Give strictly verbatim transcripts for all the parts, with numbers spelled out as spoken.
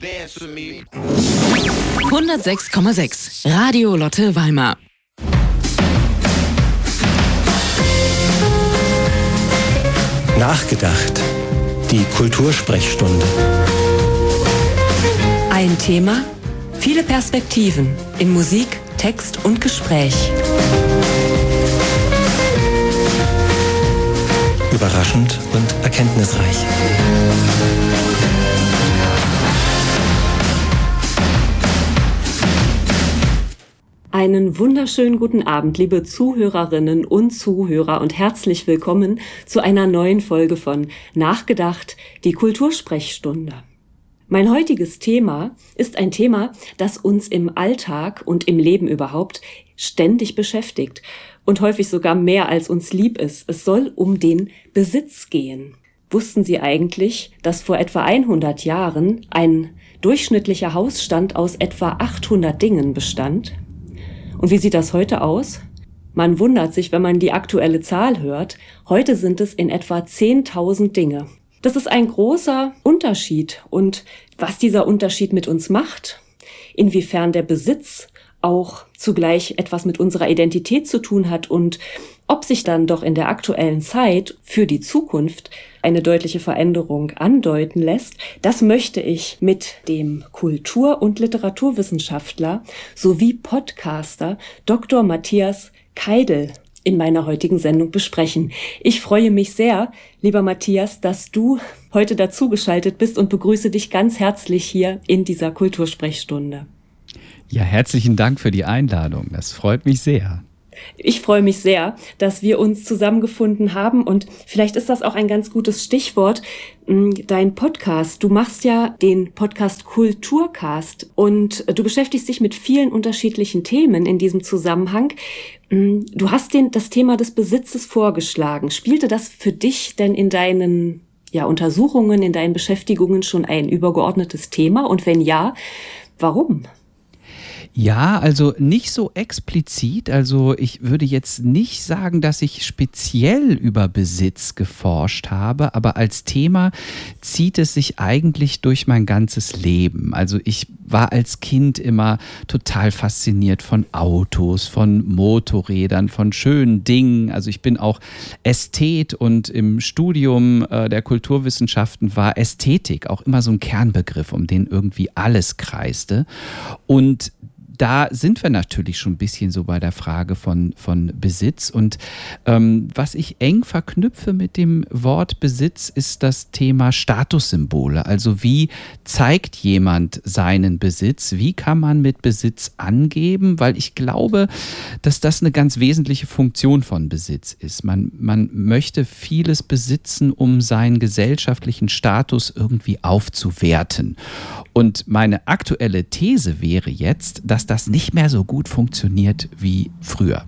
hundertsechs Komma sechs Radio Lotte Weimar. Nachgedacht. Die Kultursprechstunde. Ein Thema, viele Perspektiven in Musik, Text und Gespräch. Überraschend und erkenntnisreich. Einen wunderschönen guten Abend, liebe Zuhörerinnen und Zuhörer, und herzlich willkommen zu einer neuen Folge von Nachgedacht, die Kultursprechstunde. Mein heutiges Thema ist ein Thema, das uns im Alltag und im Leben überhaupt ständig beschäftigt und häufig sogar mehr als uns lieb ist. Es soll um den Besitz gehen. Wussten Sie eigentlich, dass vor etwa hundert Jahren ein durchschnittlicher Hausstand aus etwa achthundert Dingen bestand? Und wie sieht das heute aus? Man wundert sich, wenn man die aktuelle Zahl hört. Heute sind es in etwa zehntausend Dinge. Das ist ein großer Unterschied. Und was dieser Unterschied mit uns macht, inwiefern der Besitz auch zugleich etwas mit unserer Identität zu tun hat und ob sich dann doch in der aktuellen Zeit für die Zukunft eine deutliche Veränderung andeuten lässt, das möchte ich mit dem Kultur- und Literaturwissenschaftler sowie Podcaster Doktor Matthias Keidel in meiner heutigen Sendung besprechen. Ich freue mich sehr, lieber Matthias, dass du heute dazugeschaltet bist und begrüße dich ganz herzlich hier in dieser Kultursprechstunde. Ja, herzlichen Dank für die Einladung. Das freut mich sehr. Ich freue mich sehr, dass wir uns zusammengefunden haben, und vielleicht ist das auch ein ganz gutes Stichwort, dein Podcast. Du machst ja den Podcast Kulturcast und du beschäftigst dich mit vielen unterschiedlichen Themen in diesem Zusammenhang. Du hast den, das Thema des Besitzes vorgeschlagen. Spielte das für dich denn in deinen ja, Untersuchungen, in deinen Beschäftigungen schon ein übergeordnetes Thema? Und wenn ja, warum? Ja, also nicht so explizit. Also ich würde jetzt nicht sagen, dass ich speziell über Besitz geforscht habe, aber als Thema zieht es sich eigentlich durch mein ganzes Leben. Also ich war als Kind immer total fasziniert von Autos, von Motorrädern, von schönen Dingen. Also ich bin auch Ästhet, und im Studium äh, der Kulturwissenschaften war Ästhetik auch immer so ein Kernbegriff, um den irgendwie alles kreiste. Und da sind wir natürlich schon ein bisschen so bei der Frage von, von Besitz. Und ähm, was ich eng verknüpfe mit dem Wort Besitz, ist das Thema Statussymbole. Also wie zeigt jemand seinen Besitz? Wie kann man mit Besitz angeben? Weil ich glaube, dass das eine ganz wesentliche Funktion von Besitz ist. Man, man möchte vieles besitzen, um seinen gesellschaftlichen Status irgendwie aufzuwerten. Und meine aktuelle These wäre jetzt, dass das nicht mehr so gut funktioniert wie früher.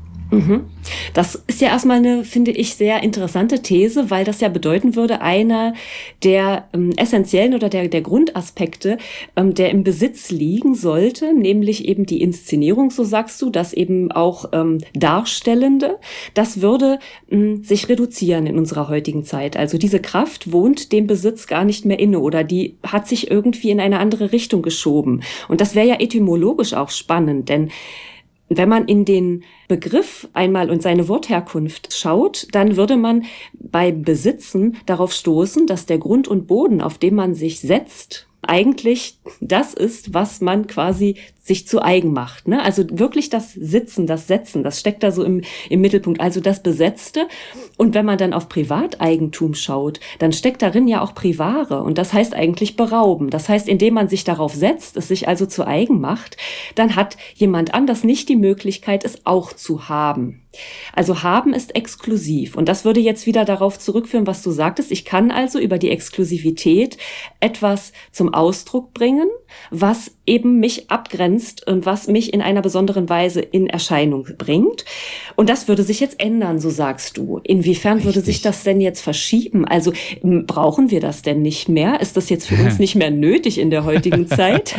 Das ist ja erstmal eine, finde ich, sehr interessante These, weil das ja bedeuten würde, einer der ähm, essentiellen oder der, der Grundaspekte, ähm, der im Besitz liegen sollte, nämlich eben die Inszenierung, so sagst du, das eben auch ähm, Darstellende, das würde ähm, sich reduzieren in unserer heutigen Zeit. Also diese Kraft wohnt dem Besitz gar nicht mehr inne oder die hat sich irgendwie in eine andere Richtung geschoben. Und das wäre ja etymologisch auch spannend, denn wenn man in den Begriff einmal und seine Wortherkunft schaut, dann würde man bei Besitzen darauf stoßen, dass der Grund und Boden, auf dem man sich setzt, eigentlich das ist, was man quasi sich zu eigen macht, ne? Also wirklich das Sitzen, das Setzen, das steckt da so im, im Mittelpunkt, also das Besetzte. Und wenn man dann auf Privateigentum schaut, dann steckt darin ja auch Privare, und das heißt eigentlich berauben. Das heißt, indem man sich darauf setzt, es sich also zu eigen macht, dann hat jemand anders nicht die Möglichkeit, es auch zu haben. Also haben ist exklusiv, und das würde jetzt wieder darauf zurückführen, was du sagtest. Ich kann also über die Exklusivität etwas zum Ausdruck bringen, was eben mich abgrenzt begrenzt und was mich in einer besonderen Weise in Erscheinung bringt. Und das würde sich jetzt ändern, so sagst du. Inwiefern Richtig. würde sich das denn jetzt verschieben? Also brauchen wir das denn nicht mehr? Ist das jetzt für uns nicht mehr nötig in der heutigen Zeit?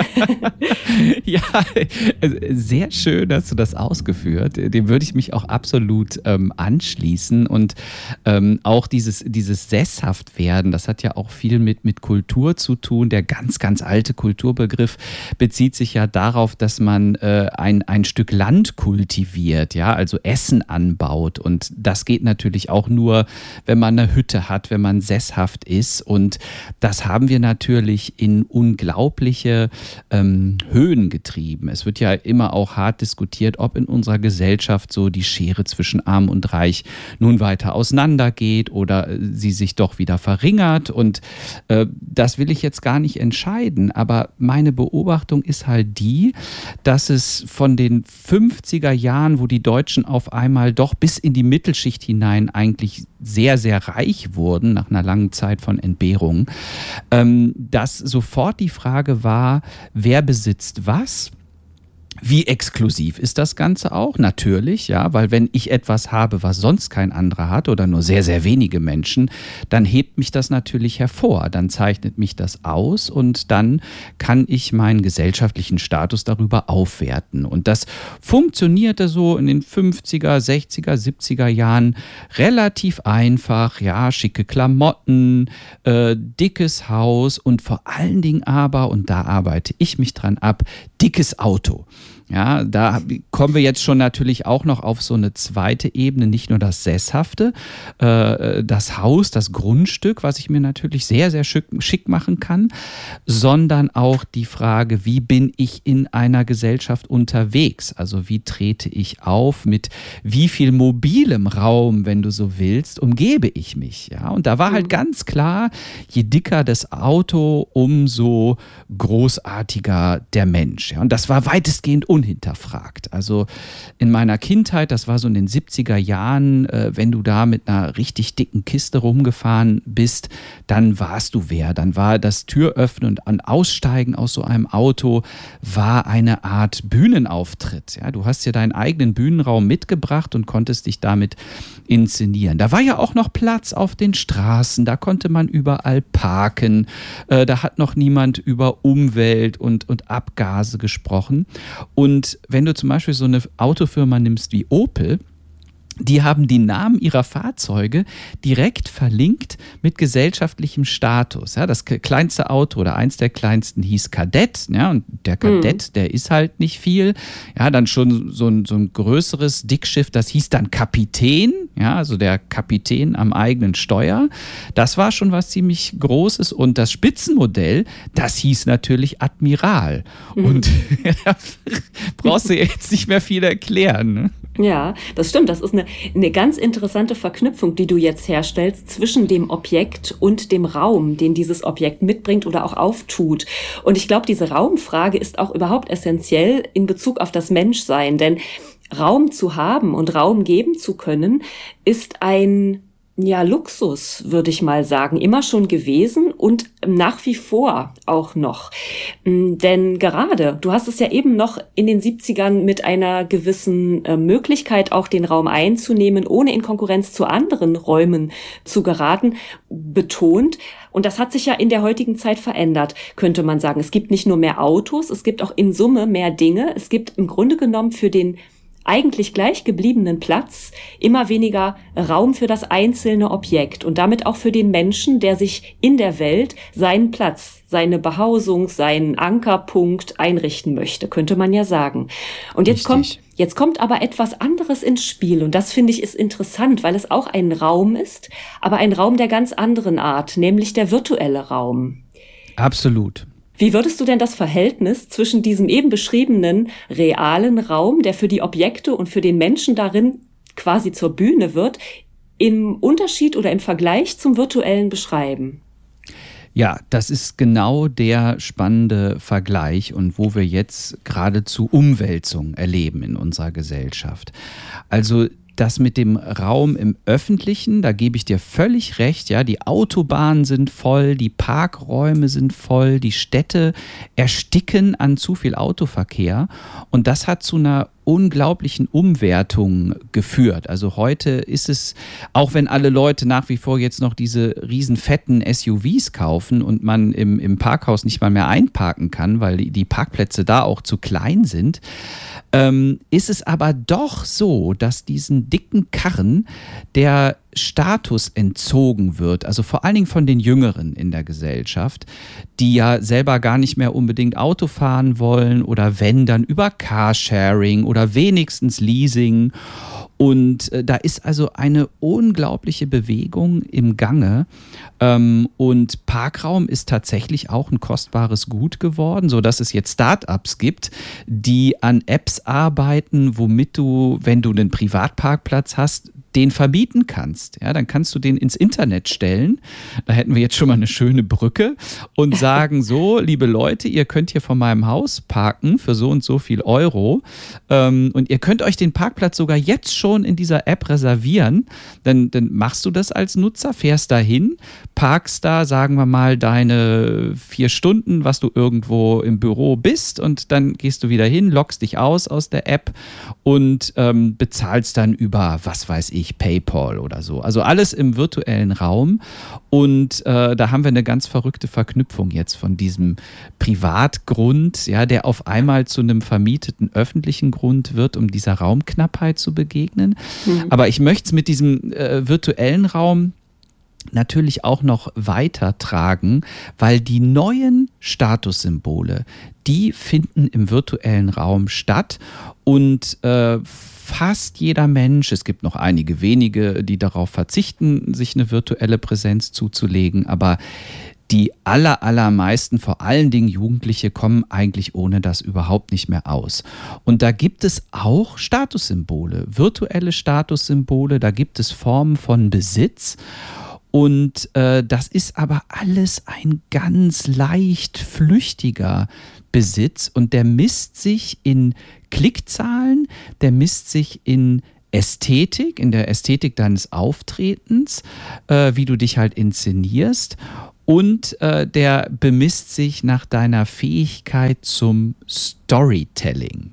Ja, sehr schön hast du das ausgeführt. Dem würde ich mich auch absolut ähm, anschließen. Und ähm, auch dieses, dieses Sesshaftwerden, das hat ja auch viel mit, mit Kultur zu tun. Der ganz, ganz alte Kulturbegriff bezieht sich ja darauf, dass man äh, ein, ein Stück Land kultiviert, ja, also Essen anbaut. Und das geht natürlich auch nur, wenn man eine Hütte hat, wenn man sesshaft ist. Und das haben wir natürlich in unglaubliche ähm, Höhen getrieben. Es wird ja immer auch hart diskutiert, ob in unserer Gesellschaft so die Schere zwischen Arm und Reich nun weiter auseinandergeht oder sie sich doch wieder verringert. Und äh, das will ich jetzt gar nicht entscheiden. Aber meine Beobachtung ist halt die, dass es von den fünfziger Jahren, wo die Deutschen auf einmal doch bis in die Mittelschicht hinein eigentlich sehr, sehr reich wurden, nach einer langen Zeit von Entbehrung, ähm, dass sofort die Frage war, wer besitzt was? Wie exklusiv ist das Ganze auch? Natürlich, ja, weil wenn ich etwas habe, was sonst kein anderer hat oder nur sehr, sehr wenige Menschen, dann hebt mich das natürlich hervor, dann zeichnet mich das aus und dann kann ich meinen gesellschaftlichen Status darüber aufwerten. Und das funktionierte so in den fünfziger, sechziger, siebziger Jahren relativ einfach, ja, schicke Klamotten, äh, dickes Haus und vor allen Dingen aber, und da arbeite ich mich dran ab, dickes Auto. Ja, da kommen wir jetzt schon natürlich auch noch auf so eine zweite Ebene, nicht nur das Sesshafte, äh, das Haus, das Grundstück, was ich mir natürlich sehr, sehr schick, schick machen kann, sondern auch die Frage, wie bin ich in einer Gesellschaft unterwegs? Also wie trete ich auf, mit wie viel mobilem Raum, wenn du so willst, umgebe ich mich? Ja, und da war halt ganz klar, je dicker das Auto, umso großartiger der Mensch. Ja, und das war weitestgehend unhinterfragt. Also in meiner Kindheit, das war so in den siebziger Jahren, äh, wenn du da mit einer richtig dicken Kiste rumgefahren bist, dann warst du wer. Dann war das Türöffnen und Aussteigen aus so einem Auto war eine Art Bühnenauftritt. Ja, du hast dir deinen eigenen Bühnenraum mitgebracht und konntest dich damit inszenieren. Da war ja auch noch Platz auf den Straßen, da konnte man überall parken, äh, da hat noch niemand über Umwelt und, und Abgase gesprochen. Und wenn du zum Beispiel so eine Autofirma nimmst wie Opel, die haben die Namen ihrer Fahrzeuge direkt verlinkt mit gesellschaftlichem Status. Ja, das kleinste Auto oder eins der kleinsten hieß Kadett. Ja, und der Kadett, mhm. der ist halt nicht viel. Ja, dann schon so ein, so ein größeres Dickschiff, das hieß dann Kapitän. Ja, also der Kapitän am eigenen Steuer. Das war schon was ziemlich Großes. Und das Spitzenmodell, das hieß natürlich Admiral. Mhm. Und da brauchst du jetzt nicht mehr viel erklären, ne? Ja, das stimmt. Das ist eine, eine ganz interessante Verknüpfung, die du jetzt herstellst zwischen dem Objekt und dem Raum, den dieses Objekt mitbringt oder auch auftut. Und ich glaube, diese Raumfrage ist auch überhaupt essentiell in Bezug auf das Menschsein. Denn Raum zu haben und Raum geben zu können, ist ein Ja, Luxus, würde ich mal sagen, immer schon gewesen und nach wie vor auch noch. Denn gerade, du hast es ja eben noch in den siebzigern mit einer gewissen äh, Möglichkeit, auch den Raum einzunehmen, ohne in Konkurrenz zu anderen Räumen zu geraten, betont. Und das hat sich ja in der heutigen Zeit verändert, könnte man sagen. Es gibt nicht nur mehr Autos, es gibt auch in Summe mehr Dinge. Es gibt im Grunde genommen für den eigentlich gleich gebliebenen Platz immer weniger Raum für das einzelne Objekt und damit auch für den Menschen, der sich in der Welt seinen Platz, seine Behausung, seinen Ankerpunkt einrichten möchte, könnte man ja sagen. Und jetzt kommt, jetzt kommt aber etwas anderes ins Spiel und das finde ich ist interessant, weil es auch ein Raum ist, aber ein Raum der ganz anderen Art, nämlich der virtuelle Raum. Absolut. Wie würdest du denn das Verhältnis zwischen diesem eben beschriebenen realen Raum, der für die Objekte und für den Menschen darin quasi zur Bühne wird, im Unterschied oder im Vergleich zum virtuellen beschreiben? Ja, das ist genau der spannende Vergleich und wo wir jetzt geradezu Umwälzung erleben in unserer Gesellschaft. Also Das mit dem Raum im Öffentlichen, da gebe ich dir völlig recht, ja, die Autobahnen sind voll, die Parkräume sind voll, die Städte ersticken an zu viel Autoverkehr und das hat zu einer unglaublichen Umwertung geführt. Also heute ist es, auch wenn alle Leute nach wie vor jetzt noch diese riesen fetten S U Vs kaufen und man im, im Parkhaus nicht mal mehr einparken kann, weil die, die Parkplätze da auch zu klein sind, ähm, ist es aber doch so, dass diesen dicken Karren der Status entzogen wird, also vor allen Dingen von den Jüngeren in der Gesellschaft, die ja selber gar nicht mehr unbedingt Auto fahren wollen oder wenn, dann über Carsharing oder wenigstens Leasing. Und äh, da ist also eine unglaubliche Bewegung im Gange ähm, und Parkraum ist tatsächlich auch ein kostbares Gut geworden, sodass es jetzt Start-ups gibt, die an Apps arbeiten, womit du, wenn du einen Privatparkplatz hast, den verbieten kannst. Ja, dann kannst du den ins Internet stellen. Da hätten wir jetzt schon mal eine schöne Brücke und sagen so, liebe Leute, ihr könnt hier vor meinem Haus parken für so und so viel Euro ähm, und ihr könnt euch den Parkplatz sogar jetzt schon in dieser App reservieren. Dann, dann machst du das als Nutzer, fährst dahin, parkst da, sagen wir mal, deine vier Stunden, was du irgendwo im Büro bist und dann gehst du wieder hin, loggst dich aus aus der App und ähm, bezahlst dann über, was weiß ich, PayPal oder so. Also alles im virtuellen Raum und äh, da haben wir eine ganz verrückte Verknüpfung jetzt von diesem Privatgrund, ja, der auf einmal zu einem vermieteten öffentlichen Grund wird, um dieser Raumknappheit zu begegnen. Mhm. Aber ich möchte es mit diesem äh, virtuellen Raum natürlich auch noch weitertragen, weil die neuen Statussymbole, die finden im virtuellen Raum statt und äh, fast jeder Mensch, es gibt noch einige wenige, die darauf verzichten, sich eine virtuelle Präsenz zuzulegen, aber die aller, allermeisten, vor allen Dingen Jugendliche, kommen eigentlich ohne das überhaupt nicht mehr aus. Und da gibt es auch Statussymbole, virtuelle Statussymbole, da gibt es Formen von Besitz. Und äh, das ist aber alles ein ganz leicht flüchtiger Besitz und der misst sich in Klickzahlen, der misst sich in Ästhetik, in der Ästhetik deines Auftretens, äh, wie du dich halt inszenierst und äh, der bemisst sich nach deiner Fähigkeit zum Storytelling.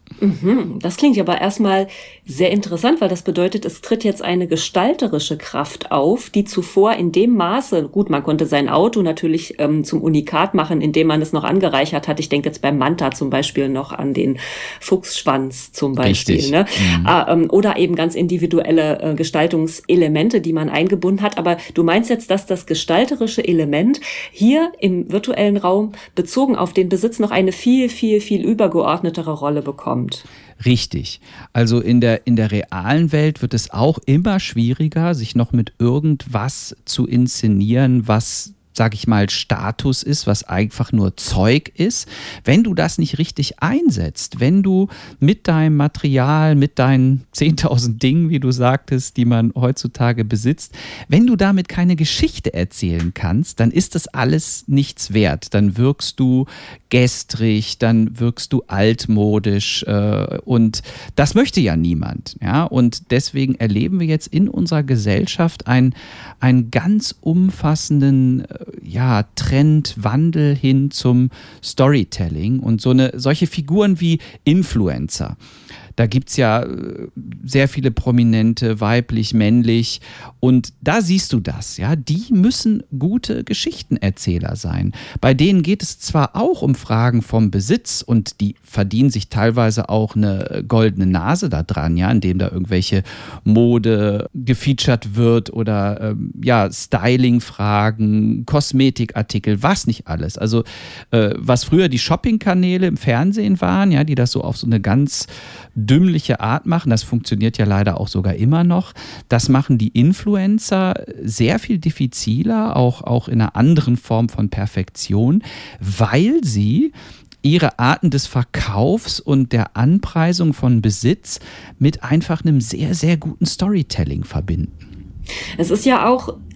Mhm, das klingt aber erstmal sehr interessant, weil das bedeutet, es tritt jetzt eine gestalterische Kraft auf, die zuvor in dem Maße, gut, man konnte sein Auto natürlich ähm, zum Unikat machen, indem man es noch angereichert hat. Ich denke jetzt beim Manta zum Beispiel noch an den Fuchsschwanz zum Beispiel. Ne? Mhm. Ah, ähm, oder eben ganz individuelle äh, Gestaltungselemente, die man eingebunden hat. Aber du meinst jetzt, dass das gestalterische Element hier im virtuellen Raum bezogen auf den Besitz noch eine viel, viel, viel übergeordnetere Rolle bekommt. Richtig. Also in der, in der realen Welt wird es auch immer schwieriger, sich noch mit irgendwas zu inszenieren, was, sag ich mal, Status ist, was einfach nur Zeug ist. Wenn du das nicht richtig einsetzt, wenn du mit deinem Material, mit deinen zehntausend Dingen, wie du sagtest, die man heutzutage besitzt, wenn du damit keine Geschichte erzählen kannst, dann ist das alles nichts wert. Dann wirkst du gestrig, dann wirkst du altmodisch äh, und das möchte ja niemand. Ja? Und deswegen erleben wir jetzt in unserer Gesellschaft einen, einen ganz umfassenden äh, ja, Trendwandel hin zum Storytelling und so eine, solche Figuren wie Influencer. Da gibt es ja sehr viele Prominente, weiblich, männlich. Und da siehst du das, ja. Die müssen gute Geschichtenerzähler sein. Bei denen geht es zwar auch um Fragen vom Besitz und die verdienen sich teilweise auch eine goldene Nase da dran, ja, indem da irgendwelche Mode gefeatured wird oder ähm, ja, Styling-Fragen, Kosmetikartikel, was nicht alles. Also äh, was früher die Shopping-Kanäle im Fernsehen waren, ja, die das so auf so eine ganz dümmliche Art machen, das funktioniert ja leider auch sogar immer noch, das machen die Influencer sehr viel diffiziler, auch, auch in einer anderen Form von Perfektion, weil sie ihre Arten des Verkaufs und der Anpreisung von Besitz mit einfach einem sehr, sehr guten Storytelling verbinden. Es ist ja auch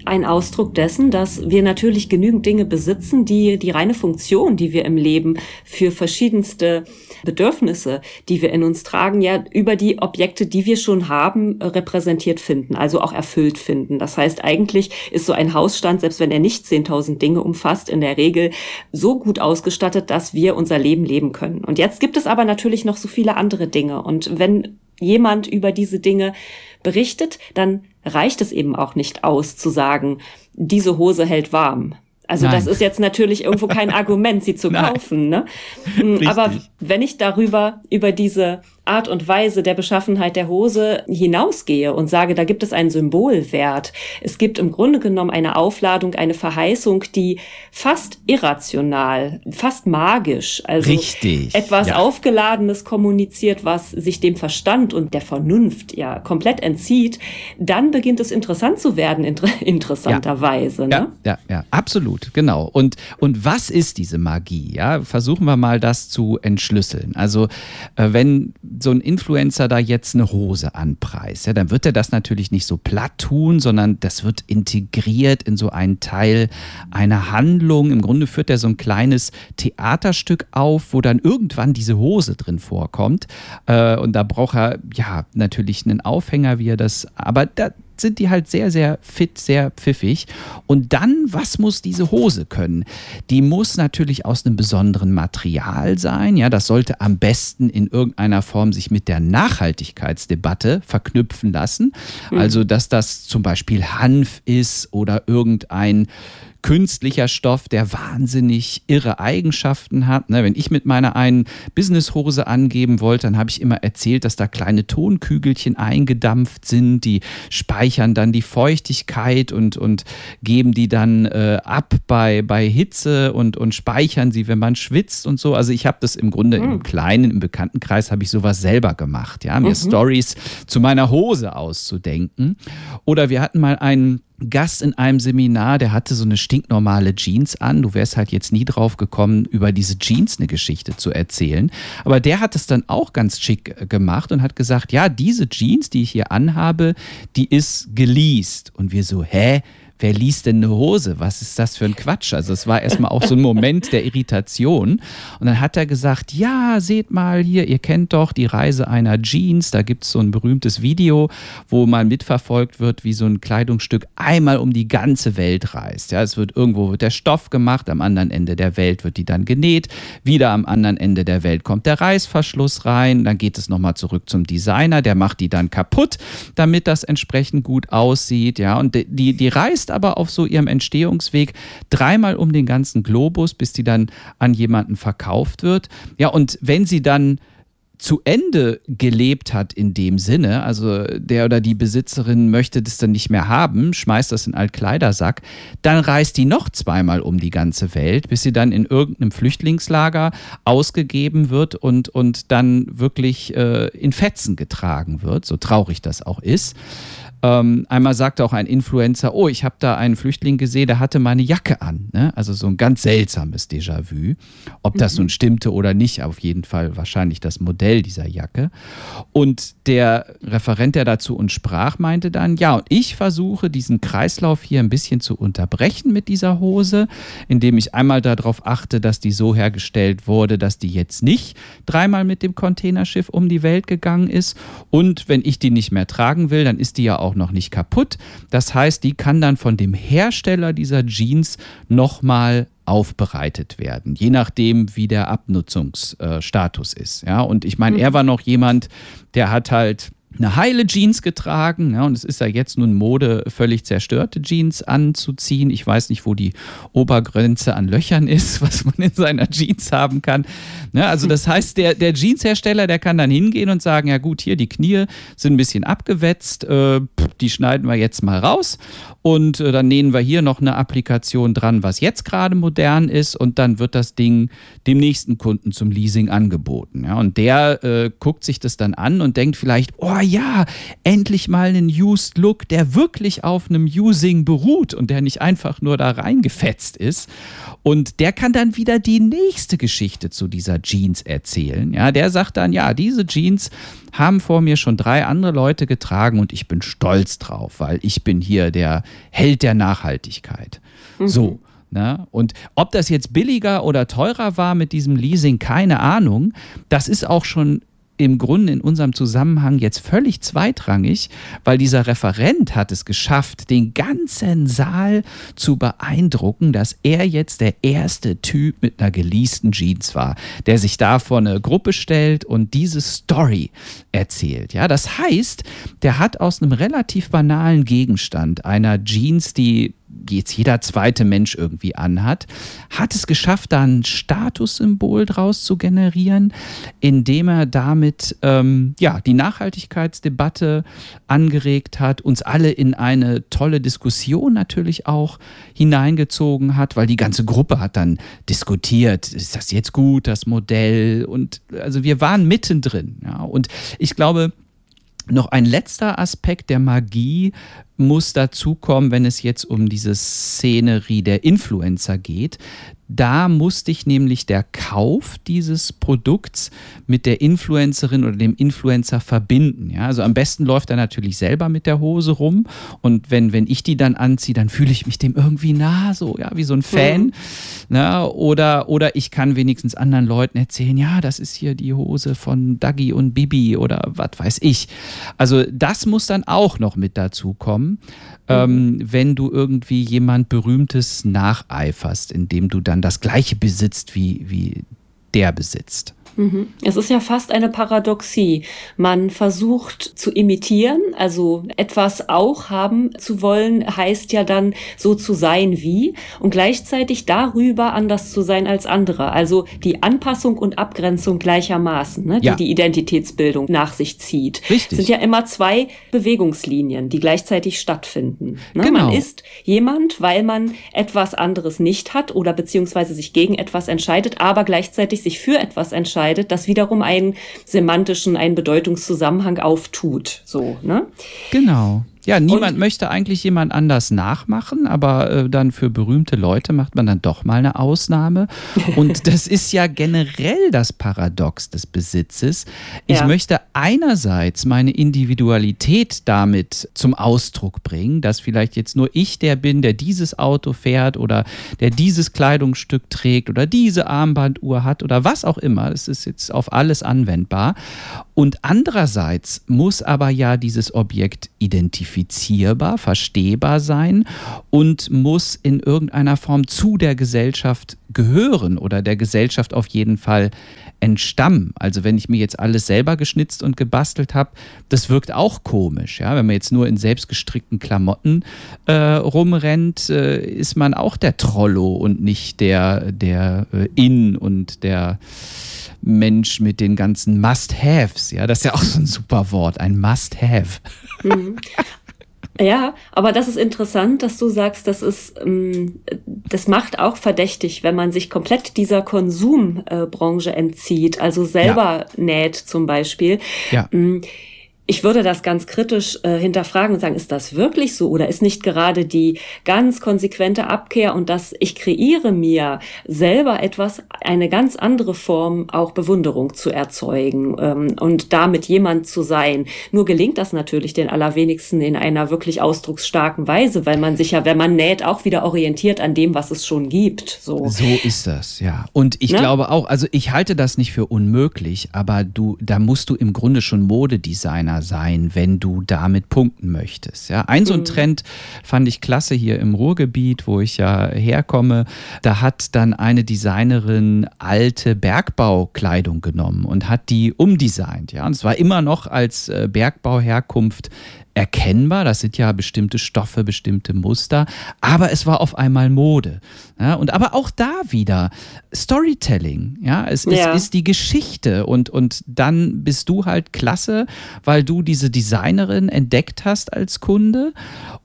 ein Ausdruck dessen, dass wir natürlich genügend Dinge besitzen, die die reine Funktion, die wir im Leben für verschiedenste Bedürfnisse, die wir in uns tragen, ja über die Objekte, die wir schon haben, repräsentiert finden, also auch erfüllt finden. Das heißt, eigentlich ist so ein Hausstand, selbst wenn er nicht zehntausend Dinge umfasst, in der Regel so gut ausgestattet, dass wir unser Leben leben können. Und jetzt gibt es aber natürlich noch so viele andere Dinge. Und wenn jemand über diese Dinge berichtet, dann reicht es eben auch nicht aus, zu sagen, diese Hose hält warm. Also Nein. Das ist jetzt natürlich irgendwo kein Argument, sie zu kaufen. Ne? Aber wenn ich darüber, über diese Art und Weise der Beschaffenheit der Hose hinausgehe und sage, da gibt es einen Symbolwert. Es gibt im Grunde genommen eine Aufladung, eine Verheißung, die fast irrational, fast magisch, also Richtig, etwas ja. Aufgeladenes kommuniziert, was sich dem Verstand und der Vernunft ja komplett entzieht, dann beginnt es interessant zu werden, inter- interessanterweise. Ja. Ne? Ja, ja, ja, absolut, genau. Und, und was ist diese Magie? Ja, versuchen wir mal das zu entschlüsseln. Also äh, wenn so ein Influencer da jetzt eine Hose anpreist, ja, dann wird er das natürlich nicht so platt tun, sondern das wird integriert in so einen Teil einer Handlung. Im Grunde führt er so ein kleines Theaterstück auf, wo dann irgendwann diese Hose drin vorkommt. Äh, und da braucht er ja natürlich einen Aufhänger, wie er das, aber da sind die halt sehr, sehr fit, sehr pfiffig. Und dann, was muss diese Hose können? Die muss natürlich aus einem besonderen Material sein. Ja, das sollte am besten in irgendeiner Form sich mit der Nachhaltigkeitsdebatte verknüpfen lassen. Mhm. Also, dass das zum Beispiel Hanf ist oder irgendein künstlicher Stoff, der wahnsinnig irre Eigenschaften hat. Ne, wenn ich mit meiner einen Businesshose angeben wollte, dann habe ich immer erzählt, dass da kleine Tonkügelchen eingedampft sind, die speichern dann die Feuchtigkeit und, und geben die dann äh, ab bei, bei Hitze und, und speichern sie, wenn man schwitzt und so. Also ich habe das im Grunde mhm. im Kleinen, im Bekanntenkreis habe ich sowas selber gemacht, ja, mir mhm. Stories zu meiner Hose auszudenken. Oder wir hatten mal einen Gast in einem Seminar, der hatte so eine stinknormale Jeans an. Du wärst halt jetzt nie drauf gekommen, über diese Jeans eine Geschichte zu erzählen. Aber der hat es dann auch ganz schick gemacht und hat gesagt, ja, diese Jeans, die ich hier anhabe, die ist geleast. Und wir so, hä? Wer liest denn eine Hose? Was ist das für ein Quatsch? Also es war erstmal auch so ein Moment der Irritation. Und dann hat er gesagt, ja, seht mal hier, ihr kennt doch die Reise einer Jeans. Da gibt es so ein berühmtes Video, wo mal mitverfolgt wird, wie so ein Kleidungsstück einmal um die ganze Welt reist. Ja, es wird irgendwo wird der Stoff gemacht, am anderen Ende der Welt wird die dann genäht. Wieder am anderen Ende der Welt kommt der Reißverschluss rein. Dann geht es nochmal zurück zum Designer, der macht die dann kaputt, damit das entsprechend gut aussieht. Ja, und die, die reist aber auf so ihrem Entstehungsweg dreimal um den ganzen Globus, bis die dann an jemanden verkauft wird. Ja, und wenn sie dann zu Ende gelebt hat in dem Sinne, also der oder die Besitzerin möchte das dann nicht mehr haben, schmeißt das in einen Altkleidersack, dann reist die noch zweimal um die ganze Welt, bis sie dann in irgendeinem Flüchtlingslager ausgegeben wird und, und dann wirklich äh, in Fetzen getragen wird, so traurig das auch ist. Ähm, einmal sagte auch ein Influencer, oh, ich habe da einen Flüchtling gesehen, der hatte meine Jacke an. Ne? Also so ein ganz seltsames Déjà-vu. Ob das nun stimmte oder nicht, auf jeden Fall wahrscheinlich das Modell dieser Jacke. Und der Referent, der dazu uns sprach, meinte dann, ja, und ich versuche diesen Kreislauf hier ein bisschen zu unterbrechen mit dieser Hose, indem ich einmal darauf achte, dass die so hergestellt wurde, dass die jetzt nicht dreimal mit dem Containerschiff um die Welt gegangen ist. Und wenn ich die nicht mehr tragen will, dann ist die ja auch noch nicht kaputt. Das heißt, die kann dann von dem Hersteller dieser Jeans nochmal aufbereitet werden, je nachdem, wie der Abnutzungsstatus ist. Ja, und ich meine, er war noch jemand, der hat halt eine heile Jeans getragen, ja, und es ist ja jetzt nun Mode, völlig zerstörte Jeans anzuziehen. Ich weiß nicht, wo die Obergrenze an Löchern ist, was man in seiner Jeans haben kann. Ja, also das heißt, der, der Jeanshersteller, der kann dann hingehen und sagen, ja gut, hier die Knie sind ein bisschen abgewetzt, äh, die schneiden wir jetzt mal raus und äh, dann nähen wir hier noch eine Applikation dran, was jetzt gerade modern ist, und dann wird das Ding dem nächsten Kunden zum Leasing angeboten. Ja, und der äh, guckt sich das dann an und denkt vielleicht, oh, ja, endlich mal einen Used Look, der wirklich auf einem Using beruht und der nicht einfach nur da reingefetzt ist. Und der kann dann wieder die nächste Geschichte zu dieser Jeans erzählen. Ja, der sagt dann, ja, diese Jeans haben vor mir schon drei andere Leute getragen und ich bin stolz drauf, weil ich bin hier der Held der Nachhaltigkeit. Mhm. So. Na, und ob das jetzt billiger oder teurer war mit diesem Leasing, keine Ahnung. Das ist auch schon im Grunde in unserem Zusammenhang jetzt völlig zweitrangig, weil dieser Referent hat es geschafft, den ganzen Saal zu beeindrucken, dass er jetzt der erste Typ mit einer geleasten Jeans war, der sich da vor eine Gruppe stellt und diese Story erzählt. Ja, das heißt, der hat aus einem relativ banalen Gegenstand, einer Jeans, die jetzt jeder zweite Mensch irgendwie anhat, hat es geschafft, da ein Statussymbol draus zu generieren, indem er damit ähm, ja, die Nachhaltigkeitsdebatte angeregt hat, uns alle in eine tolle Diskussion natürlich auch hineingezogen hat, weil die ganze Gruppe hat dann diskutiert, ist das jetzt gut, das Modell? Und also wir waren mittendrin. Ja, und ich glaube, noch ein letzter Aspekt der Magie muss dazukommen, wenn es jetzt um diese Szenerie der Influencer geht. Da musste ich nämlich der Kauf dieses Produkts mit der Influencerin oder dem Influencer verbinden. Ja, also am besten läuft er natürlich selber mit der Hose rum und wenn, wenn ich die dann anziehe, dann fühle ich mich dem irgendwie nah, so ja, wie so ein Fan. Mhm. Na, oder, oder ich kann wenigstens anderen Leuten erzählen, ja, das ist hier die Hose von Dagi und Bibi oder was weiß ich. Also das muss dann auch noch mit dazu kommen, mhm. ähm, wenn du irgendwie jemand Berühmtes nacheiferst, indem du dann das Gleiche besitzt, wie, wie der besitzt. Es ist ja fast eine Paradoxie. Man versucht zu imitieren, also etwas auch haben zu wollen, heißt ja dann so zu sein wie und gleichzeitig darüber anders zu sein als andere. Also die Anpassung und Abgrenzung gleichermaßen, ne, die ja. die Identitätsbildung nach sich zieht. Richtig. Sind ja immer zwei Bewegungslinien, die gleichzeitig stattfinden. Ne? Genau. Man ist jemand, weil man etwas anderes nicht hat oder beziehungsweise sich gegen etwas entscheidet, aber gleichzeitig sich für etwas entscheidet, das wiederum einen semantischen, einen Bedeutungszusammenhang auftut. So, ne? Genau. Ja, niemand Und, möchte eigentlich jemand anders nachmachen, aber äh, dann für berühmte Leute macht man dann doch mal eine Ausnahme. Und das ist ja generell das Paradox des Besitzes. Ich ja. möchte einerseits meine Individualität damit zum Ausdruck bringen, dass vielleicht jetzt nur ich der bin, der dieses Auto fährt oder der dieses Kleidungsstück trägt oder diese Armbanduhr hat oder was auch immer. Es ist jetzt auf alles anwendbar. Und andererseits muss aber ja dieses Objekt identifizierbar, verstehbar sein und muss in irgendeiner Form zu der Gesellschaft gehören oder der Gesellschaft auf jeden Fall entstammen. Also wenn ich mir jetzt alles selber geschnitzt und gebastelt habe, das wirkt auch komisch. Ja? Wenn man jetzt nur in selbstgestrickten Klamotten äh, rumrennt, äh, ist man auch der Trollo und nicht der, der äh, In und der Mensch mit den ganzen Must-Haves. Ja, das ist ja auch so ein super Wort, ein Must-Have. Mhm. Ja, aber das ist interessant, dass du sagst, das ist, das macht auch verdächtig, wenn man sich komplett dieser Konsumbranche entzieht, also selber ja. näht zum Beispiel. Ja. Ich würde das ganz kritisch äh, hinterfragen und sagen, ist das wirklich so oder ist nicht gerade die ganz konsequente Abkehr und dass ich kreiere mir selber etwas, eine ganz andere Form auch Bewunderung zu erzeugen ähm, und damit jemand zu sein. Nur gelingt das natürlich den allerwenigsten in einer wirklich ausdrucksstarken Weise, weil man sich ja, wenn man näht, auch wieder orientiert an dem, was es schon gibt. So, so ist das, ja. Und ich ne? glaube auch, also ich halte das nicht für unmöglich, aber du, da musst du im Grunde schon Modedesigner sein, wenn du damit punkten möchtest. Ja, ein so ein Trend fand ich klasse hier im Ruhrgebiet, wo ich ja herkomme. Da hat dann eine Designerin alte Bergbaukleidung genommen und hat die umdesignt. Ja, und es war immer noch als Bergbauherkunft erkennbar, das sind ja bestimmte Stoffe, bestimmte Muster, aber es war auf einmal Mode. Ja, und aber auch da wieder Storytelling, ja, es, ja. es ist die Geschichte und, und dann bist du halt klasse, weil du diese Designerin entdeckt hast als Kunde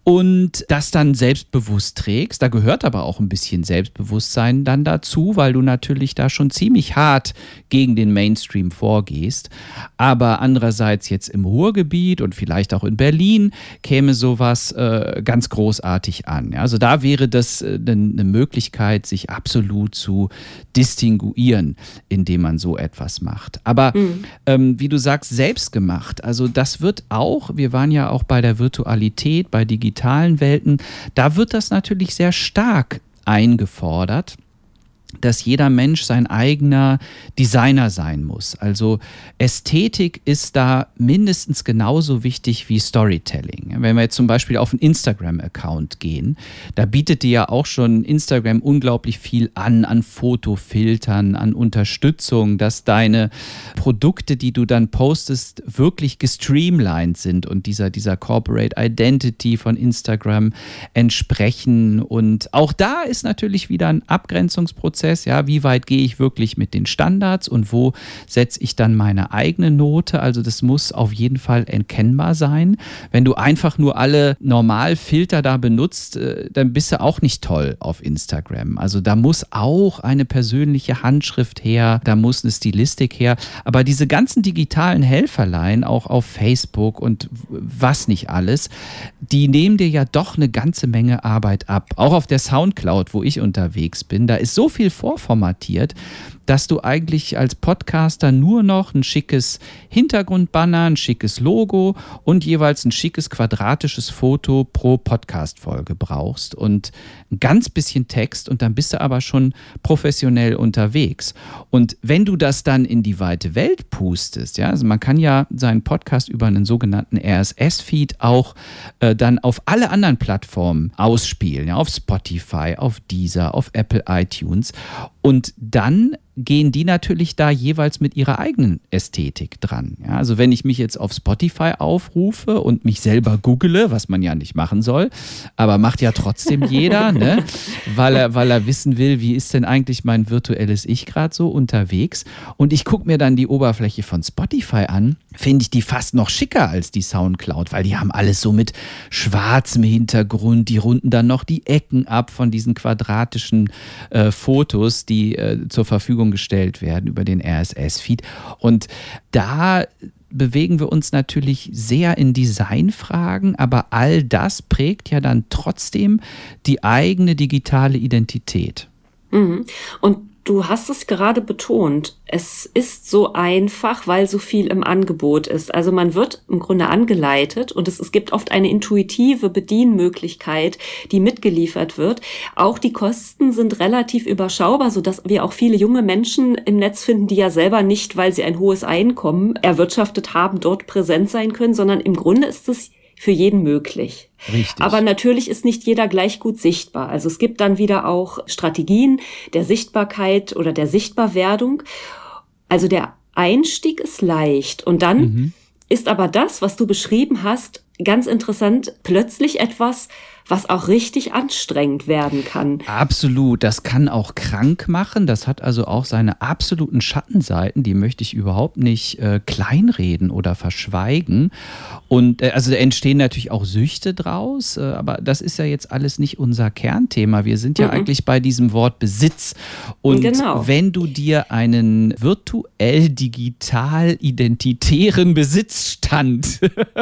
und das dann selbstbewusst trägst. Da gehört aber auch ein bisschen Selbstbewusstsein dann dazu, weil du natürlich da schon ziemlich hart gegen den Mainstream vorgehst. Aber andererseits jetzt im Ruhrgebiet und vielleicht auch in Berlin käme sowas äh, ganz großartig an. Ja, also da wäre das äh, eine Möglichkeit, sich absolut zu distinguieren, indem man so etwas macht. Aber mhm. ähm, wie du sagst, selbst gemacht. Also das wird auch, wir waren ja auch bei der Virtualität, bei digitalen Welten, da wird das natürlich sehr stark eingefordert, dass jeder Mensch sein eigener Designer sein muss. Also Ästhetik ist da mindestens genauso wichtig wie Storytelling. Wenn wir jetzt zum Beispiel auf einen Instagram-Account gehen, da bietet dir ja auch schon Instagram unglaublich viel an, an Fotofiltern, an Unterstützung, dass deine Produkte, die du dann postest, wirklich gestreamlined sind und dieser, dieser Corporate Identity von Instagram entsprechen. Und auch da ist natürlich wieder ein Abgrenzungsprozess. Ja, wie weit gehe ich wirklich mit den Standards und wo setze ich dann meine eigene Note? Also das muss auf jeden Fall erkennbar sein. Wenn du einfach nur alle Normalfilter da benutzt, dann bist du auch nicht toll auf Instagram. Also da muss auch eine persönliche Handschrift her, da muss eine Stilistik her. Aber diese ganzen digitalen Helferlein, auch auf Facebook und was nicht alles, die nehmen dir ja doch eine ganze Menge Arbeit ab. Auch auf der Soundcloud, wo ich unterwegs bin, da ist so viel vorformatiert, dass du eigentlich als Podcaster nur noch ein schickes Hintergrundbanner, ein schickes Logo und jeweils ein schickes quadratisches Foto pro Podcast-Folge brauchst und ein ganz bisschen Text und dann bist du aber schon professionell unterwegs. Und wenn du das dann in die weite Welt pustest, ja, also man kann ja seinen Podcast über einen sogenannten R S S-Feed auch äh, dann auf alle anderen Plattformen ausspielen, ja, auf Spotify, auf Deezer, auf Apple iTunes und dann gehen die natürlich da jeweils mit ihrer eigenen Ästhetik dran. Ja, also wenn ich mich jetzt auf Spotify aufrufe und mich selber google, was man ja nicht machen soll, aber macht ja trotzdem jeder, ne? weil, er, weil er wissen will, wie ist denn eigentlich mein virtuelles Ich gerade so unterwegs. Und ich gucke mir dann die Oberfläche von Spotify an, finde ich die fast noch schicker als die Soundcloud, weil die haben alles so mit schwarzem Hintergrund, die runden dann noch die Ecken ab von diesen quadratischen äh, Fotos, die äh, zur Verfügung gestellt werden über den R S S-Feed. Und da bewegen wir uns natürlich sehr in Designfragen, aber all das prägt ja dann trotzdem die eigene digitale Identität. Mhm. Und du hast es gerade betont, es ist so einfach, weil so viel im Angebot ist. Also man wird im Grunde angeleitet und es, es gibt oft eine intuitive Bedienmöglichkeit, die mitgeliefert wird. Auch die Kosten sind relativ überschaubar, sodass wir auch viele junge Menschen im Netz finden, die ja selber nicht, weil sie ein hohes Einkommen erwirtschaftet haben, dort präsent sein können, sondern im Grunde ist es für jeden möglich. Richtig. Aber natürlich ist nicht jeder gleich gut sichtbar. Also es gibt dann wieder auch Strategien der Sichtbarkeit oder der Sichtbarwerdung. Also der Einstieg ist leicht. Und dann mhm. ist aber das, was du beschrieben hast, ganz interessant, plötzlich etwas, was auch richtig anstrengend werden kann. Absolut, das kann auch krank machen. Das hat also auch seine absoluten Schattenseiten, die möchte ich überhaupt nicht äh, kleinreden oder verschweigen. Und äh, also da entstehen natürlich auch Süchte draus, äh, aber das ist ja jetzt alles nicht unser Kernthema. Wir sind ja mhm. eigentlich bei diesem Wort Besitz. Und genau. wenn du dir einen virtuell digital identitären Besitzstand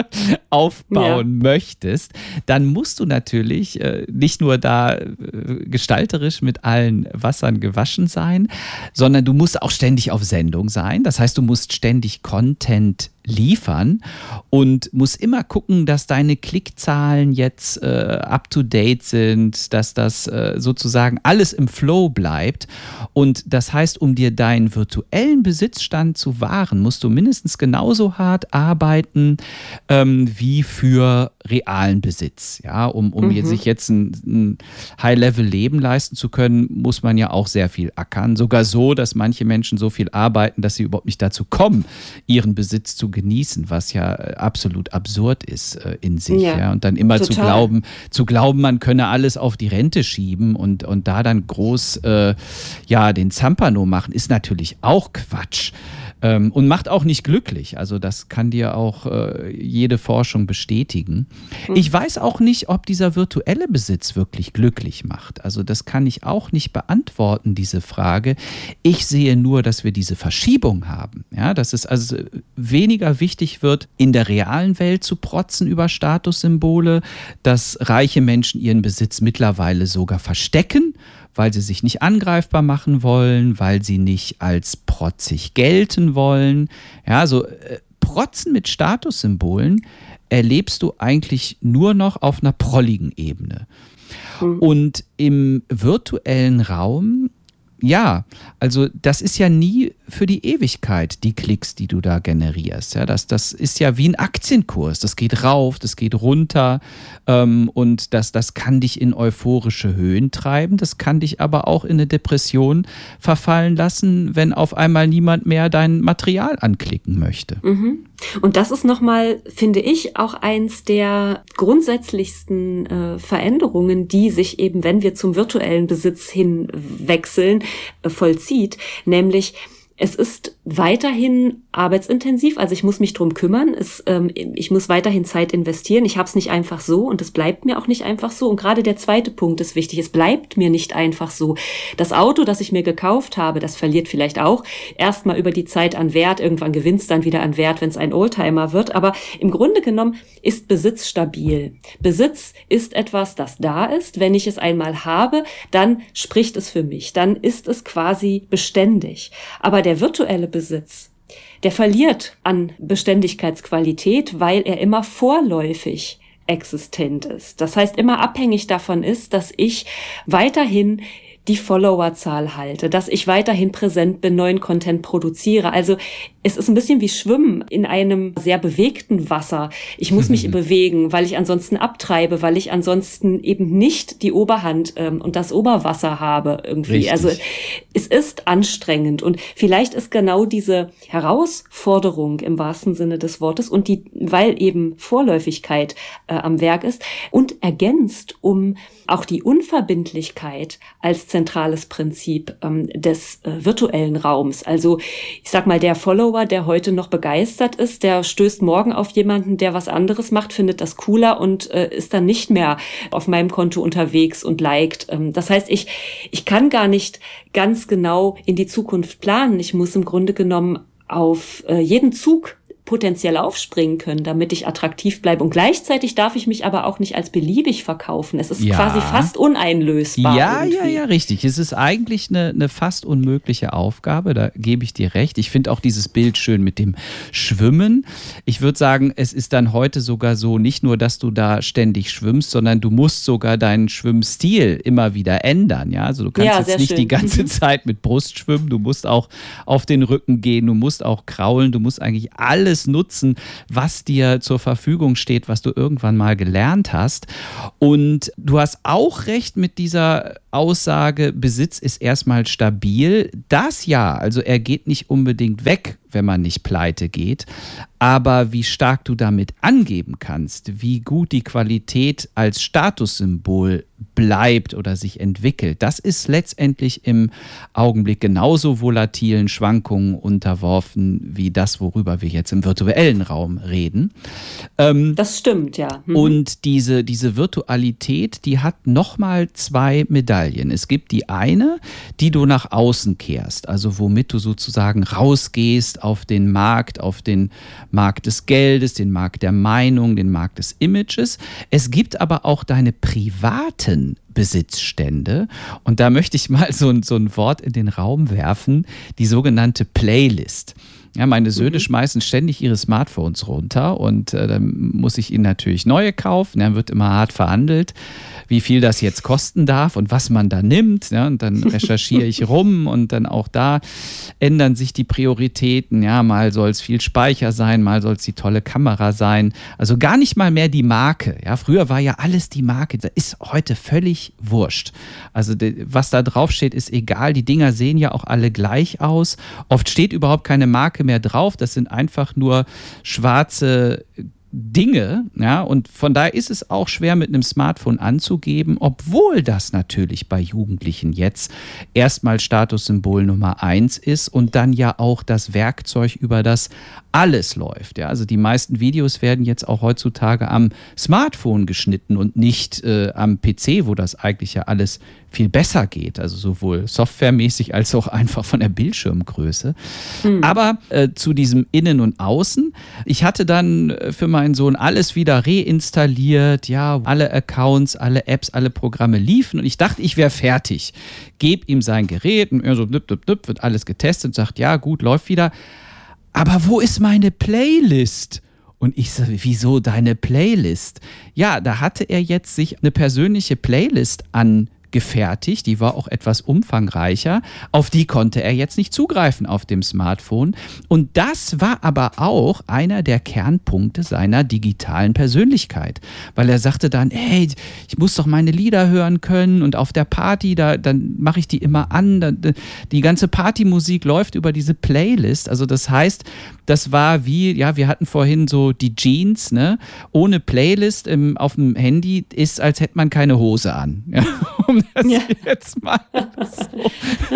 aufbauen ja. möchtest, dann musst du natürlich Natürlich äh, nicht nur da äh, gestalterisch mit allen Wassern gewaschen sein, sondern du musst auch ständig auf Sendung sein. Das heißt, du musst ständig Content liefern und musst immer gucken, dass deine Klickzahlen jetzt äh, up to date sind, dass das äh, sozusagen alles im Flow bleibt. Und das heißt, um dir deinen virtuellen Besitzstand zu wahren, musst du mindestens genauso hart arbeiten ähm, wie für realen Besitz. Ja, um, um mhm. sich jetzt ein, ein High-Level-Leben leisten zu können, muss man ja auch sehr viel ackern. Sogar so, dass manche Menschen so viel arbeiten, dass sie überhaupt nicht dazu kommen, ihren Besitz zu genießen, was ja absolut absurd ist äh, in sich. Ja, ja. Und dann immer total. zu glauben, zu glauben, man könne alles auf die Rente schieben und, und da dann groß äh, ja, den Zampano machen, ist natürlich auch Quatsch. Ähm, und macht auch nicht glücklich. Also das kann dir auch äh, jede Forschung bestätigen. Mhm. Ich weiß auch nicht, ob dieser virtuelle Besitz wirklich glücklich macht. Also das kann ich auch nicht beantworten, diese Frage. Ich sehe nur, dass wir diese Verschiebung haben. Ja, dass es also weniger wichtig wird, in der realen Welt zu protzen über Statussymbole, dass reiche Menschen ihren Besitz mittlerweile sogar verstecken, weil sie sich nicht angreifbar machen wollen, weil sie nicht als protzig gelten wollen. Ja, so äh, Protzen mit Statussymbolen erlebst du eigentlich nur noch auf einer prolligen Ebene. Mhm. Und im virtuellen Raum, ja, also das ist ja nie für die Ewigkeit, die Klicks, die du da generierst. Ja, das, das ist ja wie ein Aktienkurs. Das geht rauf, das geht runter ähm, und das, das kann dich in euphorische Höhen treiben. Das kann dich aber auch in eine Depression verfallen lassen, wenn auf einmal niemand mehr dein Material anklicken möchte. Mhm. Und das ist nochmal, finde ich, auch eins der grundsätzlichsten äh, Veränderungen, die sich eben, wenn wir zum virtuellen Besitz hin wechseln, äh, vollzieht, nämlich es ist weiterhin arbeitsintensiv, also ich muss mich drum kümmern, es, ähm, ich muss weiterhin Zeit investieren, ich habe es nicht einfach so und es bleibt mir auch nicht einfach so. Und gerade der zweite Punkt ist wichtig, es bleibt mir nicht einfach so. Das Auto, das ich mir gekauft habe, das verliert vielleicht auch erstmal über die Zeit an Wert, irgendwann gewinnt es dann wieder an Wert, wenn es ein Oldtimer wird, aber im Grunde genommen ist Besitz stabil. Besitz ist etwas, das da ist, wenn ich es einmal habe, dann spricht es für mich, dann ist es quasi beständig. Aber der virtuelle Besitz, der verliert an Beständigkeitsqualität, weil er immer vorläufig existent ist. Das heißt, immer abhängig davon ist, dass ich weiterhin die Followerzahl halte, dass ich weiterhin präsent bin, neuen Content produziere. Also es ist ein bisschen wie Schwimmen in einem sehr bewegten Wasser. Ich muss mich bewegen, weil ich ansonsten abtreibe, weil ich ansonsten eben nicht die Oberhand ähm, und das Oberwasser habe irgendwie. Richtig. Also es ist anstrengend und vielleicht ist genau diese Herausforderung im wahrsten Sinne des Wortes und die, weil eben Vorläufigkeit äh, am Werk ist und ergänzt um auch die Unverbindlichkeit als zentrales Prinzip ähm, des äh, virtuellen Raums. Also ich sag mal, der Follower, der heute noch begeistert ist, der stößt morgen auf jemanden, der was anderes macht, findet das cooler und äh, ist dann nicht mehr auf meinem Konto unterwegs und liked. Ähm, das heißt, ich, ich kann gar nicht ganz genau in die Zukunft planen. Ich muss im Grunde genommen auf äh, jeden Zug potenziell aufspringen können, damit ich attraktiv bleibe. Und gleichzeitig darf ich mich aber auch nicht als beliebig verkaufen. Es ist ja quasi fast uneinlösbar. Ja, irgendwie. ja, ja, richtig. Es ist eigentlich eine, eine fast unmögliche Aufgabe, da gebe ich dir recht. Ich finde auch dieses Bild schön mit dem Schwimmen. Ich würde sagen, es ist dann heute sogar so, nicht nur, dass du da ständig schwimmst, sondern du musst sogar deinen Schwimmstil immer wieder ändern. Ja, also du kannst ja, jetzt nicht schön. die ganze Zeit mit Brust schwimmen, du musst auch auf den Rücken gehen, du musst auch kraulen, du musst eigentlich alles nutzen, was dir zur Verfügung steht, was du irgendwann mal gelernt hast. Und du hast auch recht mit dieser Aussage, Besitz ist erstmal stabil. Das ja, also er geht nicht unbedingt weg, wenn man nicht pleite geht. Aber wie stark du damit angeben kannst, wie gut die Qualität als Statussymbol bleibt oder sich entwickelt, das ist letztendlich im Augenblick genauso volatilen Schwankungen unterworfen wie das, worüber wir jetzt im virtuellen Raum reden. Ähm, das stimmt, ja. Mhm. Und diese, diese Virtualität, die hat nochmal zwei Medaillen. Es gibt die eine, die du nach außen kehrst, also womit du sozusagen rausgehst auf den Markt, auf den Markt des Geldes, den Markt der Meinung, den Markt des Images. Es gibt aber auch deine privaten Besitzstände. Und da möchte ich mal so ein, so ein Wort in den Raum werfen, die sogenannte Playlist. Ja, meine Söhne mhm. schmeißen ständig ihre Smartphones runter und äh, dann muss ich ihnen natürlich neue kaufen. Dann wird immer hart verhandelt, wie viel das jetzt kosten darf und was man da nimmt. Ja, und dann recherchiere ich rum und dann auch da ändern sich die Prioritäten. Ja, mal soll es viel Speicher sein, mal soll es die tolle Kamera sein. Also gar nicht mal mehr die Marke. Ja, früher war ja alles die Marke. Das ist heute völlig wurscht. Also was da drauf steht, ist egal. Die Dinger sehen ja auch alle gleich aus. Oft steht überhaupt keine Marke mehr drauf. Das sind einfach nur schwarze Dinge, ja, und von daher ist es auch schwer mit einem Smartphone anzugeben, obwohl das natürlich bei Jugendlichen jetzt erstmal Statussymbol Nummer eins ist und dann ja auch das Werkzeug, über das alles läuft. Ja. Also die meisten Videos werden jetzt auch heutzutage am Smartphone geschnitten und nicht äh, am P C, wo das eigentlich ja alles viel besser geht, also sowohl softwaremäßig als auch einfach von der Bildschirmgröße. Mhm. Aber äh, zu diesem Innen und Außen, ich hatte dann für meinen Sohn alles wieder reinstalliert, ja, alle Accounts, alle Apps, alle Programme liefen und ich dachte, ich wäre fertig. Gebe ihm sein Gerät und er so, nüpp, nüpp, nüpp, wird alles getestet und sagt, ja gut, läuft wieder. Aber wo ist meine Playlist? Und ich so, wieso deine Playlist? Ja, da hatte er jetzt sich eine persönliche Playlist angefertigt, die war auch etwas umfangreicher, auf die konnte er jetzt nicht zugreifen auf dem Smartphone. Und das war aber auch einer der Kernpunkte seiner digitalen Persönlichkeit, weil er sagte dann, hey, ich muss doch meine Lieder hören können und auf der Party, da, dann mache ich die immer an, da, die ganze Partymusik läuft über diese Playlist, also das heißt, das war wie, ja, wir hatten vorhin so die Jeans, ne? Ohne Playlist im, auf dem Handy ist, als hätte man keine Hose an. Ja, um das ja. jetzt mal so.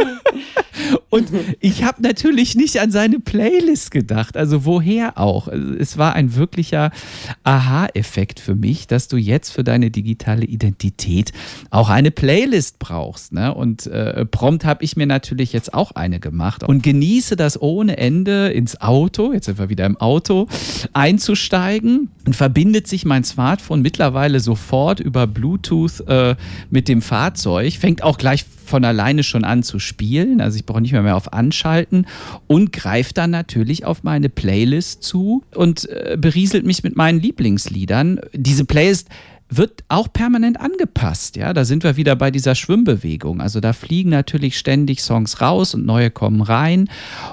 Und ich habe natürlich nicht an seine Playlist gedacht, also woher auch. Es war ein wirklicher Aha-Effekt für mich, dass du jetzt für deine digitale Identität auch eine Playlist brauchst. Ne? Und äh, prompt habe ich mir natürlich jetzt auch eine gemacht und genieße das ohne Ende ins Auto, jetzt sind wir wieder im Auto, einzusteigen und verbindet sich mein Smartphone mittlerweile sofort über Bluetooth äh, mit dem Fahrzeug, fängt auch gleich von alleine schon an zu spielen, also ich brauche nicht mehr, mehr auf Anschalten und greift dann natürlich auf meine Playlist zu und äh, berieselt mich mit meinen Lieblingsliedern. Diese Playlist wird auch permanent angepasst, ja, da sind wir wieder bei dieser Schwimmbewegung, also da fliegen natürlich ständig Songs raus und neue kommen rein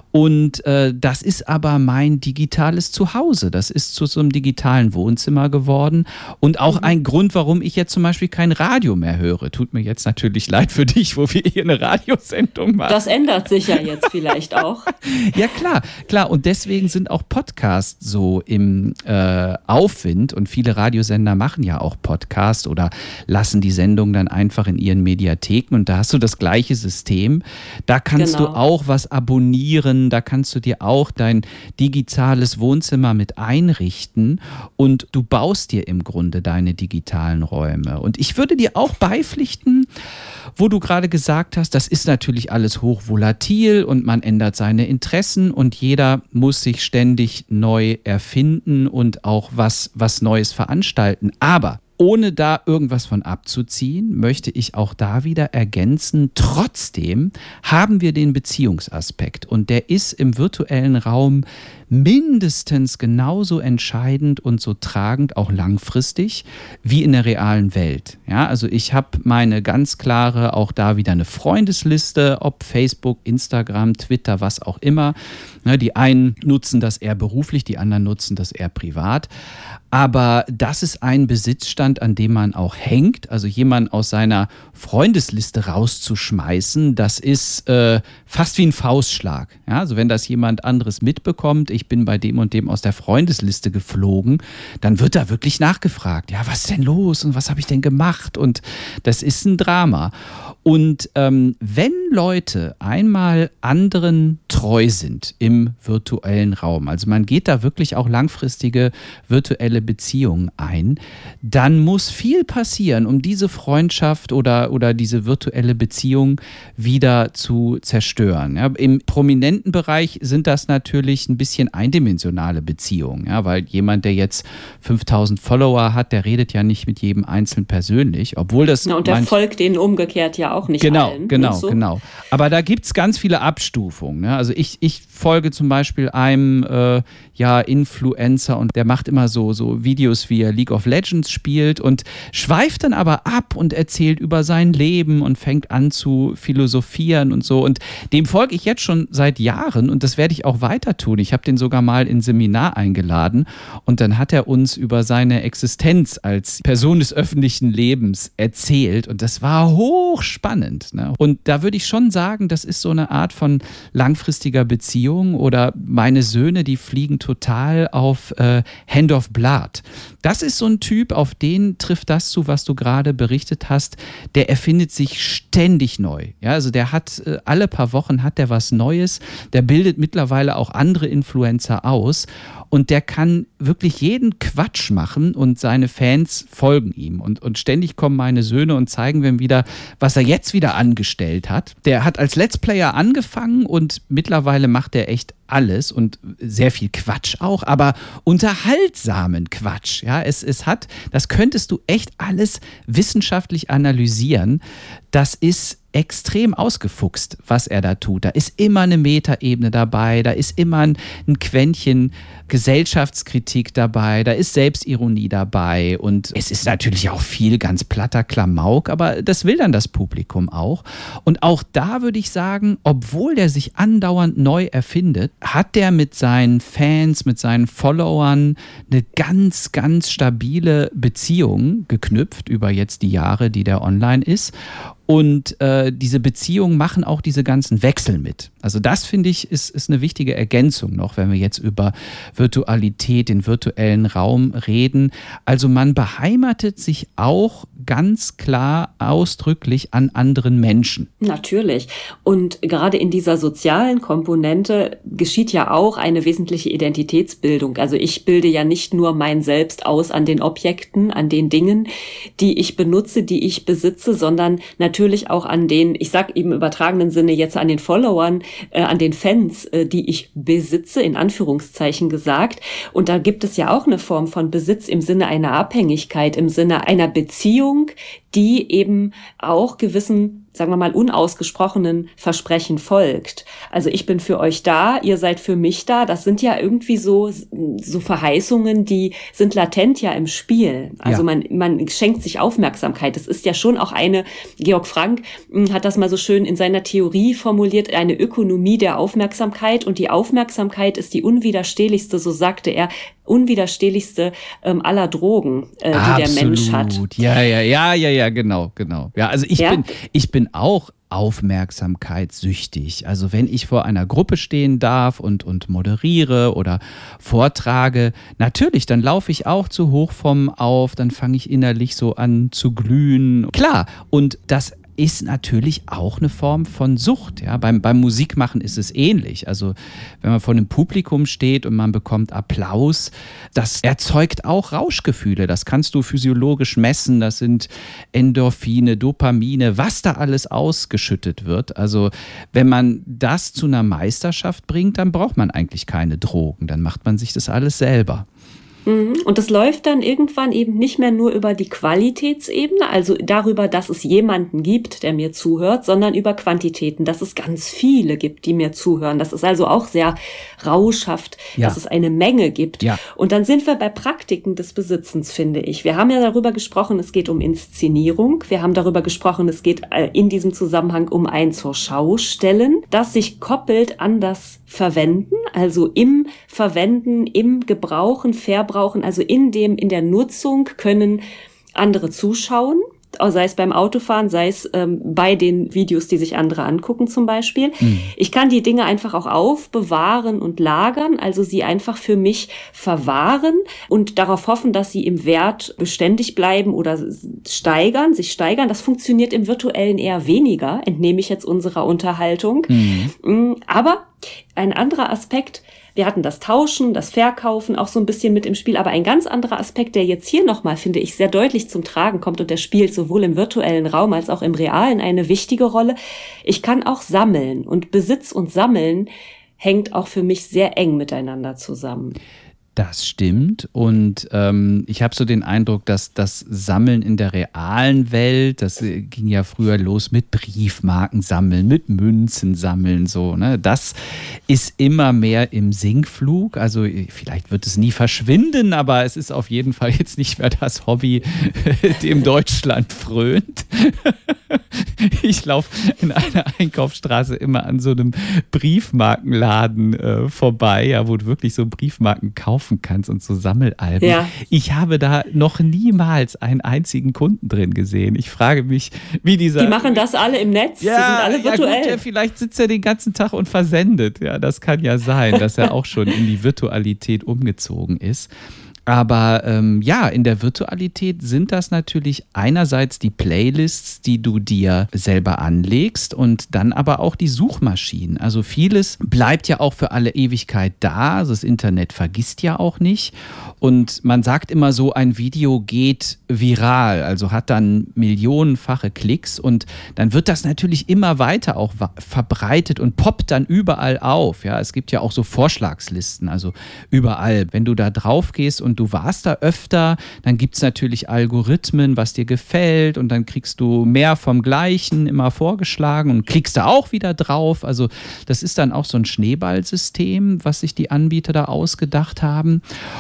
und äh, das ist aber mein digitales Zuhause, das ist zu so einem digitalen Wohnzimmer geworden und auch mhm. ein Grund, warum ich jetzt zum Beispiel kein Radio mehr höre, tut mir jetzt natürlich leid für dich, wo wir hier eine Radiosendung machen. Das ändert sich ja jetzt vielleicht auch. Ja klar, klar und deswegen sind auch Podcasts so im äh, Aufwind und viele Radiosender machen ja auch Podcast oder lassen die Sendung dann einfach in ihren Mediatheken und da hast du das gleiche System. Da kannst genau. du auch was abonnieren, da kannst du dir auch dein digitales Wohnzimmer mit einrichten und du baust dir im Grunde deine digitalen Räume. Und ich würde dir auch beipflichten, wo du gerade gesagt hast, das ist natürlich alles hochvolatil und man ändert seine Interessen und jeder muss sich ständig neu erfinden und auch was, was Neues veranstalten. Aber ohne da irgendwas von abzuziehen, möchte ich auch da wieder ergänzen, trotzdem haben wir den Beziehungsaspekt und der ist im virtuellen Raum mindestens genauso entscheidend und so tragend, auch langfristig, wie in der realen Welt. Ja, also ich habe meine ganz klare, auch da wieder eine Freundesliste, ob Facebook, Instagram, Twitter, was auch immer. Die einen nutzen das eher beruflich, die anderen nutzen das eher privat. Aber das ist ein Besitzstand, an dem man auch hängt. Also jemanden aus seiner Freundesliste rauszuschmeißen, das ist äh, fast wie ein Faustschlag. Ja, also wenn das jemand anderes mitbekommt, ich bin bei dem und dem aus der Freundesliste geflogen, dann wird da wirklich nachgefragt. Ja, was ist denn los und was habe ich denn gemacht? Und das ist ein Drama. Und ähm, wenn Leute einmal anderen treu sind im virtuellen Raum, also man geht da wirklich auch langfristige virtuelle Beziehungen ein, dann muss viel passieren, um diese Freundschaft oder, oder diese virtuelle Beziehung wieder zu zerstören. Ja, im prominenten Bereich sind das natürlich ein bisschen eindimensionale Beziehungen, ja, weil jemand, der jetzt fünftausend Follower hat, der redet ja nicht mit jedem Einzelnen persönlich, obwohl das... Na, und der folgt denen umgekehrt ja auch nicht genau, allen. Genau, so? genau. Aber da gibt es ganz viele Abstufungen. Ne? Also ich, ich folge zum Beispiel einem äh, ja, Influencer und der macht immer so, so Videos, wie er League of Legends spielt und schweift dann aber ab und erzählt über sein Leben und fängt an zu philosophieren und so. Und dem folge ich jetzt schon seit Jahren und das werde ich auch weiter tun. Ich habe den sogar mal in ein Seminar eingeladen und dann hat er uns über seine Existenz als Person des öffentlichen Lebens erzählt und das war hochspannend. Ne? Und da würde ich schon sagen, das ist so eine Art von langfristiger Beziehung gucken oder meine Söhne, die fliegen total auf äh, Hand of Blood. Das ist so ein Typ, auf den trifft das zu, was du gerade berichtet hast. Der erfindet sich ständig neu. Ja, also der hat äh, alle paar Wochen hat der was Neues. Der bildet mittlerweile auch andere Influencer aus. Und der kann wirklich jeden Quatsch machen und seine Fans folgen ihm. Und, und ständig kommen meine Söhne und zeigen mir wieder, was er jetzt wieder angestellt hat. Der hat als Let's Player angefangen und mittlerweile macht er echt alles und sehr viel Quatsch auch, aber unterhaltsamen Quatsch. Ja, es, es hat, das könntest du echt alles wissenschaftlich analysieren. Das ist extrem ausgefuchst, was er da tut. Da ist immer eine Metaebene dabei, da ist immer ein, ein Quäntchen Gesellschaftskritik dabei, da ist Selbstironie dabei und es ist natürlich auch viel ganz platter Klamauk, aber das will dann das Publikum auch. Und auch da würde ich sagen, obwohl der sich andauernd neu erfindet, hat der mit seinen Fans, mit seinen Followern eine ganz, ganz stabile Beziehung geknüpft über jetzt die Jahre, die der online ist. Und äh, diese Beziehungen machen auch diese ganzen Wechsel mit. Also das, finde ich, ist, ist eine wichtige Ergänzung noch, wenn wir jetzt über Virtualität, den virtuellen Raum reden. Also man beheimatet sich auch ganz klar ausdrücklich an anderen Menschen. Natürlich. Und gerade in dieser sozialen Komponente geschieht ja auch eine wesentliche Identitätsbildung. Also ich bilde ja nicht nur mein Selbst aus an den Objekten, an den Dingen, die ich benutze, die ich besitze, sondern natürlich auch an den, ich sag im übertragenen Sinne jetzt an den Followern, äh, an den Fans, äh, die ich besitze, in Anführungszeichen gesagt. Und da gibt es ja auch eine Form von Besitz im Sinne einer Abhängigkeit, im Sinne einer Beziehung, die eben auch gewissen, sagen wir mal, unausgesprochenen Versprechen folgt. Also ich bin für euch da, ihr seid für mich da. Das sind ja irgendwie so, so Verheißungen, die sind latent ja im Spiel. Also ja. man, man schenkt sich Aufmerksamkeit. Das ist ja schon auch eine, Georg Frank hat das mal so schön in seiner Theorie formuliert, eine Ökonomie der Aufmerksamkeit. Und die Aufmerksamkeit ist die unwiderstehlichste, so sagte er, unwiderstehlichste ähm, aller Drogen, äh, die Absolut. Der Mensch hat. Ja, ja, ja, ja, ja, genau, genau. Ja, also ich ja? bin, ich bin auch aufmerksamkeitssüchtig. Also wenn ich vor einer Gruppe stehen darf und, und moderiere oder vortrage, natürlich, dann laufe ich auch zu Hochform auf, dann fange ich innerlich so an zu glühen. Klar, und das ist natürlich auch eine Form von Sucht. Ja? Beim, beim Musikmachen ist es ähnlich. Also wenn man vor einem Publikum steht und man bekommt Applaus, das erzeugt auch Rauschgefühle. Das kannst du physiologisch messen. Das sind Endorphine, Dopamine, was da alles ausgeschüttet wird. Also wenn man das zu einer Meisterschaft bringt, dann braucht man eigentlich keine Drogen. Dann macht man sich das alles selber. Und das läuft dann irgendwann eben nicht mehr nur über die Qualitätsebene, also darüber, dass es jemanden gibt, der mir zuhört, sondern über Quantitäten, dass es ganz viele gibt, die mir zuhören. Das ist also auch sehr rauschhaft, ja. dass es eine Menge gibt. Ja. Und dann sind wir bei Praktiken des Besitzens, finde ich. Wir haben ja darüber gesprochen, es geht um Inszenierung. Wir haben darüber gesprochen, es geht in diesem Zusammenhang um ein zur Schau stellen, das sich koppelt an das Verwenden, also im Verwenden, im Gebrauchen, Verbrauchen, also in dem, in der Nutzung können andere zuschauen, sei es beim Autofahren, sei es ähm, bei den Videos, die sich andere angucken zum Beispiel. Mhm. Ich kann die Dinge einfach auch aufbewahren und lagern, also sie einfach für mich verwahren und darauf hoffen, dass sie im Wert beständig bleiben oder steigern, sich steigern. Das funktioniert im Virtuellen eher weniger, entnehme ich jetzt unserer Unterhaltung. Mhm. Aber ein anderer Aspekt, wir hatten das Tauschen, das Verkaufen auch so ein bisschen mit im Spiel, aber ein ganz anderer Aspekt, der jetzt hier nochmal, finde ich, sehr deutlich zum Tragen kommt und der spielt sowohl im virtuellen Raum als auch im realen eine wichtige Rolle. Ich kann auch sammeln und Besitz und Sammeln hängt auch für mich sehr eng miteinander zusammen. Das stimmt und ähm, ich habe so den Eindruck, dass das Sammeln in der realen Welt, das ging ja früher los mit Briefmarken sammeln, mit Münzen sammeln, so, ne? Das ist immer mehr im Sinkflug, also vielleicht wird es nie verschwinden, aber es ist auf jeden Fall jetzt nicht mehr das Hobby, dem Deutschland frönt. Ich laufe in einer Einkaufsstraße immer an so einem Briefmarkenladen äh, vorbei, ja, wo du wirklich so Briefmarken kaufen kannst und so Sammelalben. Ja. Ich habe da noch niemals einen einzigen Kunden drin gesehen. Ich frage mich, wie dieser... Die machen das alle im Netz, ja, die sind alle virtuell. Ja gut, ja, vielleicht sitzt er den ganzen Tag und versendet. Ja, das kann ja sein, dass er auch schon in die Virtualität umgezogen ist. Aber ähm, ja, in der Virtualität sind das natürlich einerseits die Playlists, die du dir selber anlegst und dann aber auch die Suchmaschinen. Also vieles bleibt ja auch für alle Ewigkeit da. Also das Internet vergisst ja auch nicht. Und man sagt immer so, ein Video geht viral, also hat dann millionenfache Klicks und dann wird das natürlich immer weiter auch verbreitet und poppt dann überall auf. Ja, es gibt ja auch so Vorschlagslisten, also überall. Wenn du da drauf gehst und du warst da öfter, dann gibt es natürlich Algorithmen, was dir gefällt und dann kriegst du mehr vom Gleichen immer vorgeschlagen und klickst da auch wieder drauf. Also das ist dann auch so ein Schneeballsystem, was sich die Anbieter da ausgedacht haben.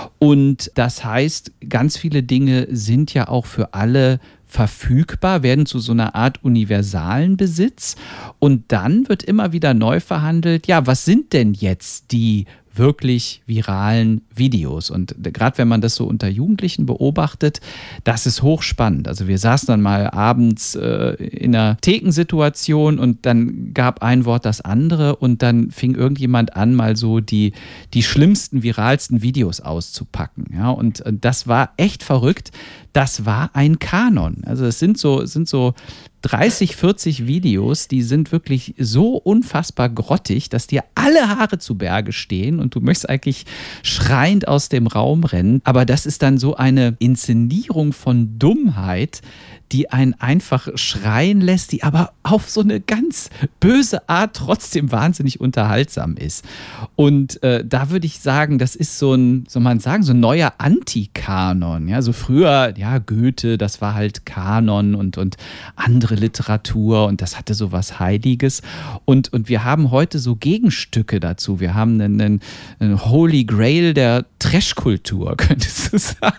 Und das heißt, ganz viele Dinge sind ja auch für alle verfügbar, werden zu so einer Art universalen Besitz. Und dann wird immer wieder neu verhandelt, ja, was sind denn jetzt die wirklich viralen Videos? Und gerade wenn man das so unter Jugendlichen beobachtet, das ist hochspannend. Also wir saßen dann mal abends äh, in einer Thekensituation und dann gab ein Wort das andere und dann fing irgendjemand an, mal so die, die schlimmsten, viralsten Videos auszupacken. Ja, und, und das war echt verrückt. Das war ein Kanon. Also es sind so, sind so dreißig, vierzig Videos, die sind wirklich so unfassbar grottig, dass dir alle Haare zu Berge stehen und du möchtest eigentlich schreiend aus dem Raum rennen. Aber das ist dann so eine Inszenierung von Dummheit, die einen einfach schreien lässt, die aber auf so eine ganz böse Art trotzdem wahnsinnig unterhaltsam ist. Und äh, da würde ich sagen, das ist so ein, soll man sagen, so ein neuer Antikanon. Ja, so früher, ja, Goethe, das war halt Kanon und, und andere Literatur und das hatte so was Heiliges. Und, und wir haben heute so Gegenstücke dazu. Wir haben einen, einen, einen Holy Grail der Trash-Kultur, könntest du sagen.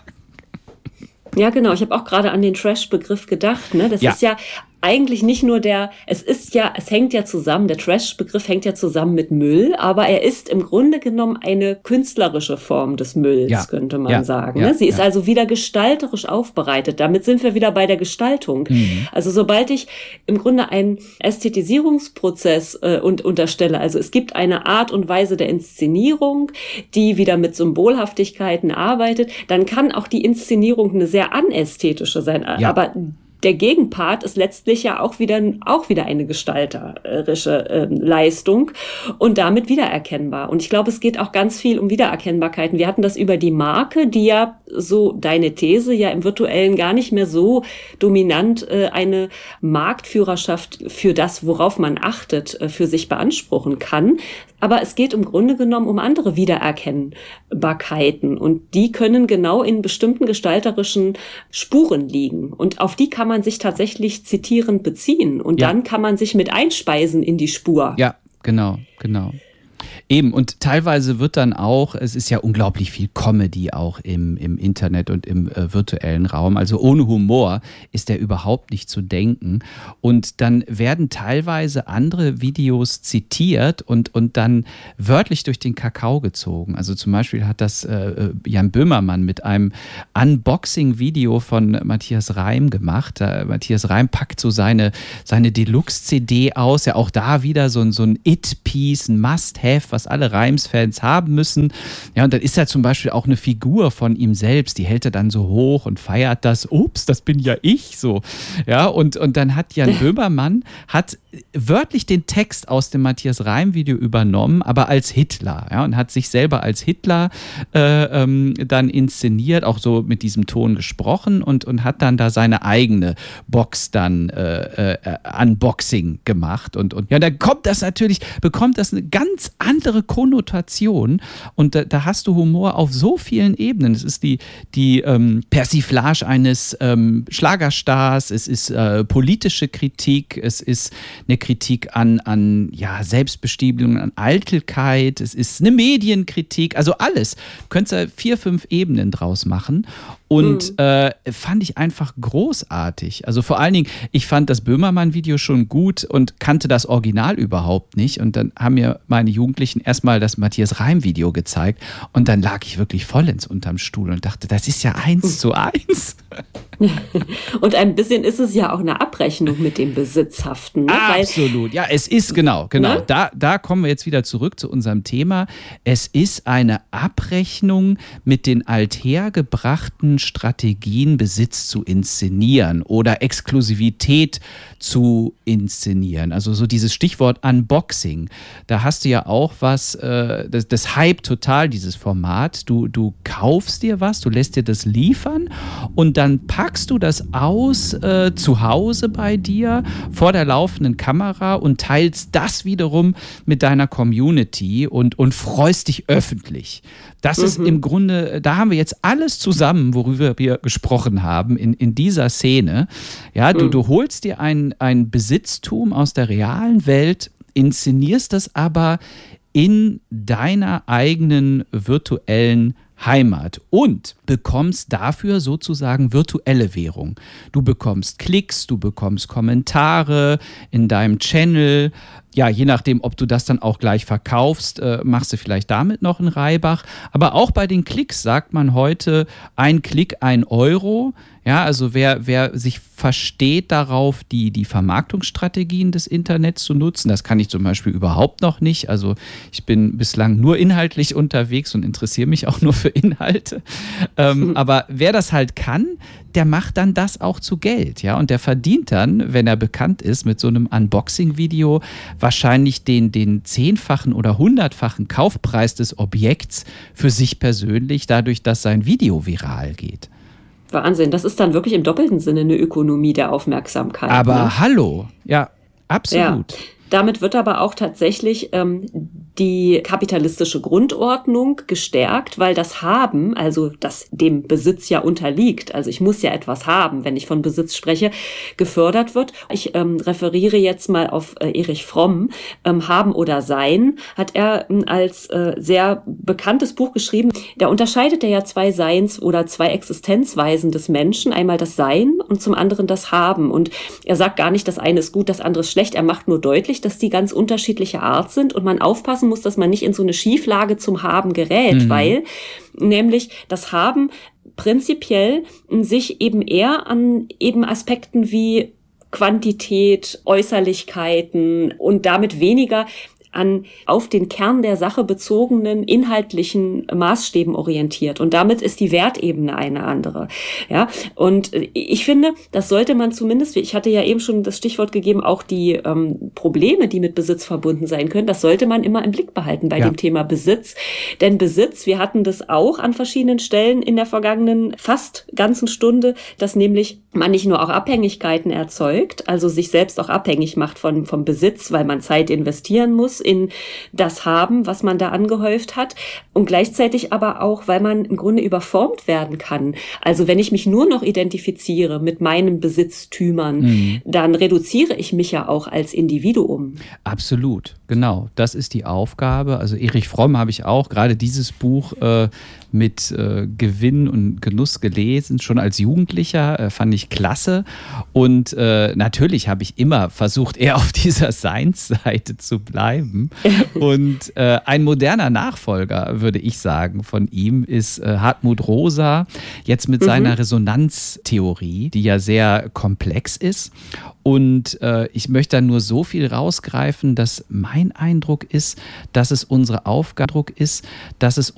Ja, genau. Ich habe auch gerade an den Trash-Begriff gedacht. Ne? Das ja. ist ja eigentlich nicht nur der, es ist ja, es hängt ja zusammen, der Trash-Begriff hängt ja zusammen mit Müll, aber er ist im Grunde genommen eine künstlerische Form des Mülls, ja. könnte man ja. sagen. Ja. Ne? Sie ist ja. also wieder gestalterisch aufbereitet. Damit sind wir wieder bei der Gestaltung. Mhm. Also sobald ich im Grunde einen Ästhetisierungsprozess äh, und unterstelle, also es gibt eine Art und Weise der Inszenierung, die wieder mit Symbolhaftigkeiten arbeitet, dann kann auch die Inszenierung eine sehr anästhetische sein. Ja. Aber der Gegenpart ist letztlich ja auch wieder, auch wieder eine gestalterische äh, Leistung und damit wiedererkennbar. Und ich glaube, es geht auch ganz viel um Wiedererkennbarkeiten. Wir hatten das über die Marke, die ja, so deine These, ja im Virtuellen gar nicht mehr so dominant äh, eine Marktführerschaft für das, worauf man achtet, äh, für sich beanspruchen kann. Aber es geht im Grunde genommen um andere Wiedererkennbarkeiten und die können genau in bestimmten gestalterischen Spuren liegen und auf die kann man sich tatsächlich zitierend beziehen und ja. dann kann man sich mit einspeisen in die Spur. Ja, genau, genau. Eben, und teilweise wird dann auch, es ist ja unglaublich viel Comedy auch im, im Internet und im äh, virtuellen Raum, also ohne Humor ist der überhaupt nicht zu denken und dann werden teilweise andere Videos zitiert und, und dann wörtlich durch den Kakao gezogen. Also zum Beispiel hat das äh, Jan Böhmermann mit einem Unboxing-Video von Matthias Reim gemacht. Da, Matthias Reim packt so seine, seine Deluxe-C D aus, ja auch da wieder so, so ein It-Piece, ein Must-Have, was alle Reims-Fans haben müssen. Ja, und dann ist ja zum Beispiel auch eine Figur von ihm selbst, die hält er dann so hoch und feiert das. Ups, das bin ja ich so. Ja, und, und dann hat Jan Böhmermann hat wörtlich den Text aus dem Matthias Reim-Video übernommen, aber als Hitler. Ja, und hat sich selber als Hitler äh, ähm, dann inszeniert, auch so mit diesem Ton gesprochen und, und hat dann da seine eigene Box dann äh, äh, Unboxing gemacht. Und, und ja, dann kommt das natürlich, bekommt das eine ganz andere Konnotation und da, da hast du Humor auf so vielen Ebenen. Es ist die, die ähm, Persiflage eines ähm, Schlagerstars, es ist äh, politische Kritik, es ist eine Kritik an, an ja, Selbstbestimmung, an Eitelkeit, es ist eine Medienkritik, also alles. Du könntest da vier, fünf Ebenen draus machen Und mhm. äh, fand ich einfach großartig. Also vor allen Dingen, ich fand das Böhmermann-Video schon gut und kannte das Original überhaupt nicht. Und dann haben mir meine Jugendlichen erstmal das Matthias Reim-Video gezeigt. Und dann lag ich wirklich vollends unterm Stuhl und dachte, das ist ja eins zu eins. Und ein bisschen ist es ja auch eine Abrechnung mit dem Besitzhaften. Ne? Absolut, ja, es ist, genau, genau. Ne? Da, da kommen wir jetzt wieder zurück zu unserem Thema. Es ist eine Abrechnung mit den althergebrachten Strategien, Besitz zu inszenieren oder Exklusivität zu inszenieren. Also so dieses Stichwort Unboxing. Da hast du ja auch was, äh, das, das hype total, dieses Format. Du, du kaufst dir was, du lässt dir das liefern und dann packst du das aus äh, zu Hause bei dir vor der laufenden Kamera und teilst das wiederum mit deiner Community und, und freust dich öffentlich. Das mhm. ist im Grunde, da haben wir jetzt alles zusammen, worüber wir gesprochen haben, in, in dieser Szene. Ja, du, mhm. du holst dir ein, ein Besitztum aus der realen Welt, inszenierst das aber in deiner eigenen virtuellen Heimat und bekommst dafür sozusagen virtuelle Währung. Du bekommst Klicks, du bekommst Kommentare in deinem Channel. Ja, je nachdem, ob du das dann auch gleich verkaufst, äh, machst du vielleicht damit noch einen Reibach. Aber auch bei den Klicks sagt man heute, ein Klick, ein Euro. Ja, also wer, wer sich versteht darauf, die, die Vermarktungsstrategien des Internets zu nutzen, das kann ich zum Beispiel überhaupt noch nicht. Also ich bin bislang nur inhaltlich unterwegs und interessiere mich auch nur für Inhalte. Ähm, mhm. Aber wer das halt kann, der macht dann das auch zu Geld. Ja? Und der verdient dann, wenn er bekannt ist, mit so einem Unboxing-Video wahrscheinlich den, den zehnfachen oder hundertfachen Kaufpreis des Objekts für sich persönlich, dadurch, dass sein Video viral geht. Wahnsinn, das ist dann wirklich im doppelten Sinne eine Ökonomie der Aufmerksamkeit. Aber ne? hallo, ja, absolut. Ja. Damit wird aber auch tatsächlich ähm, die kapitalistische Grundordnung gestärkt, weil das Haben, also das dem Besitz ja unterliegt, also ich muss ja etwas haben, wenn ich von Besitz spreche, gefördert wird. Ich ähm, referiere jetzt mal auf äh, Erich Fromm. Ähm, Haben oder Sein hat er ähm, als äh, sehr bekanntes Buch geschrieben. Da unterscheidet er ja zwei Seins- oder zwei Existenzweisen des Menschen. Einmal das Sein und zum anderen das Haben. Und er sagt gar nicht, das eine ist gut, das andere ist schlecht. Er macht nur deutlich, dass die ganz unterschiedliche Art sind und man aufpassen muss, dass man nicht in so eine Schieflage zum Haben gerät, mhm. weil nämlich das Haben prinzipiell sich eben eher an eben Aspekten wie Quantität, Äußerlichkeiten und damit weniger an auf den Kern der Sache bezogenen inhaltlichen Maßstäben orientiert. Und damit ist die Wertebene eine andere. Ja, und ich finde, das sollte man zumindest, ich hatte ja eben schon das Stichwort gegeben, auch die ähm, Probleme, die mit Besitz verbunden sein können, das sollte man immer im Blick behalten bei ja. dem Thema Besitz. Denn Besitz, wir hatten das auch an verschiedenen Stellen in der vergangenen fast ganzen Stunde, dass nämlich man nicht nur auch Abhängigkeiten erzeugt, also sich selbst auch abhängig macht von, vom Besitz, weil man Zeit investieren muss in das Haben, was man da angehäuft hat und gleichzeitig aber auch, weil man im Grunde überformt werden kann. Also wenn ich mich nur noch identifiziere mit meinen Besitztümern, mhm. dann reduziere ich mich ja auch als Individuum. Absolut, genau. Das ist die Aufgabe. Also Erich Fromm habe ich auch gerade dieses Buch äh, mit äh, Gewinn und Genuss gelesen, schon als Jugendlicher, äh, fand ich klasse. Und äh, natürlich habe ich immer versucht, eher auf dieser Seinsseite zu bleiben. Und äh, ein moderner Nachfolger, würde ich sagen, von ihm ist äh, Hartmut Rosa, jetzt mit mhm. seiner Resonanztheorie, die ja sehr komplex ist. Und äh, ich möchte da nur so viel rausgreifen, dass mein Eindruck ist, dass es unsere Aufgabe ist, dass es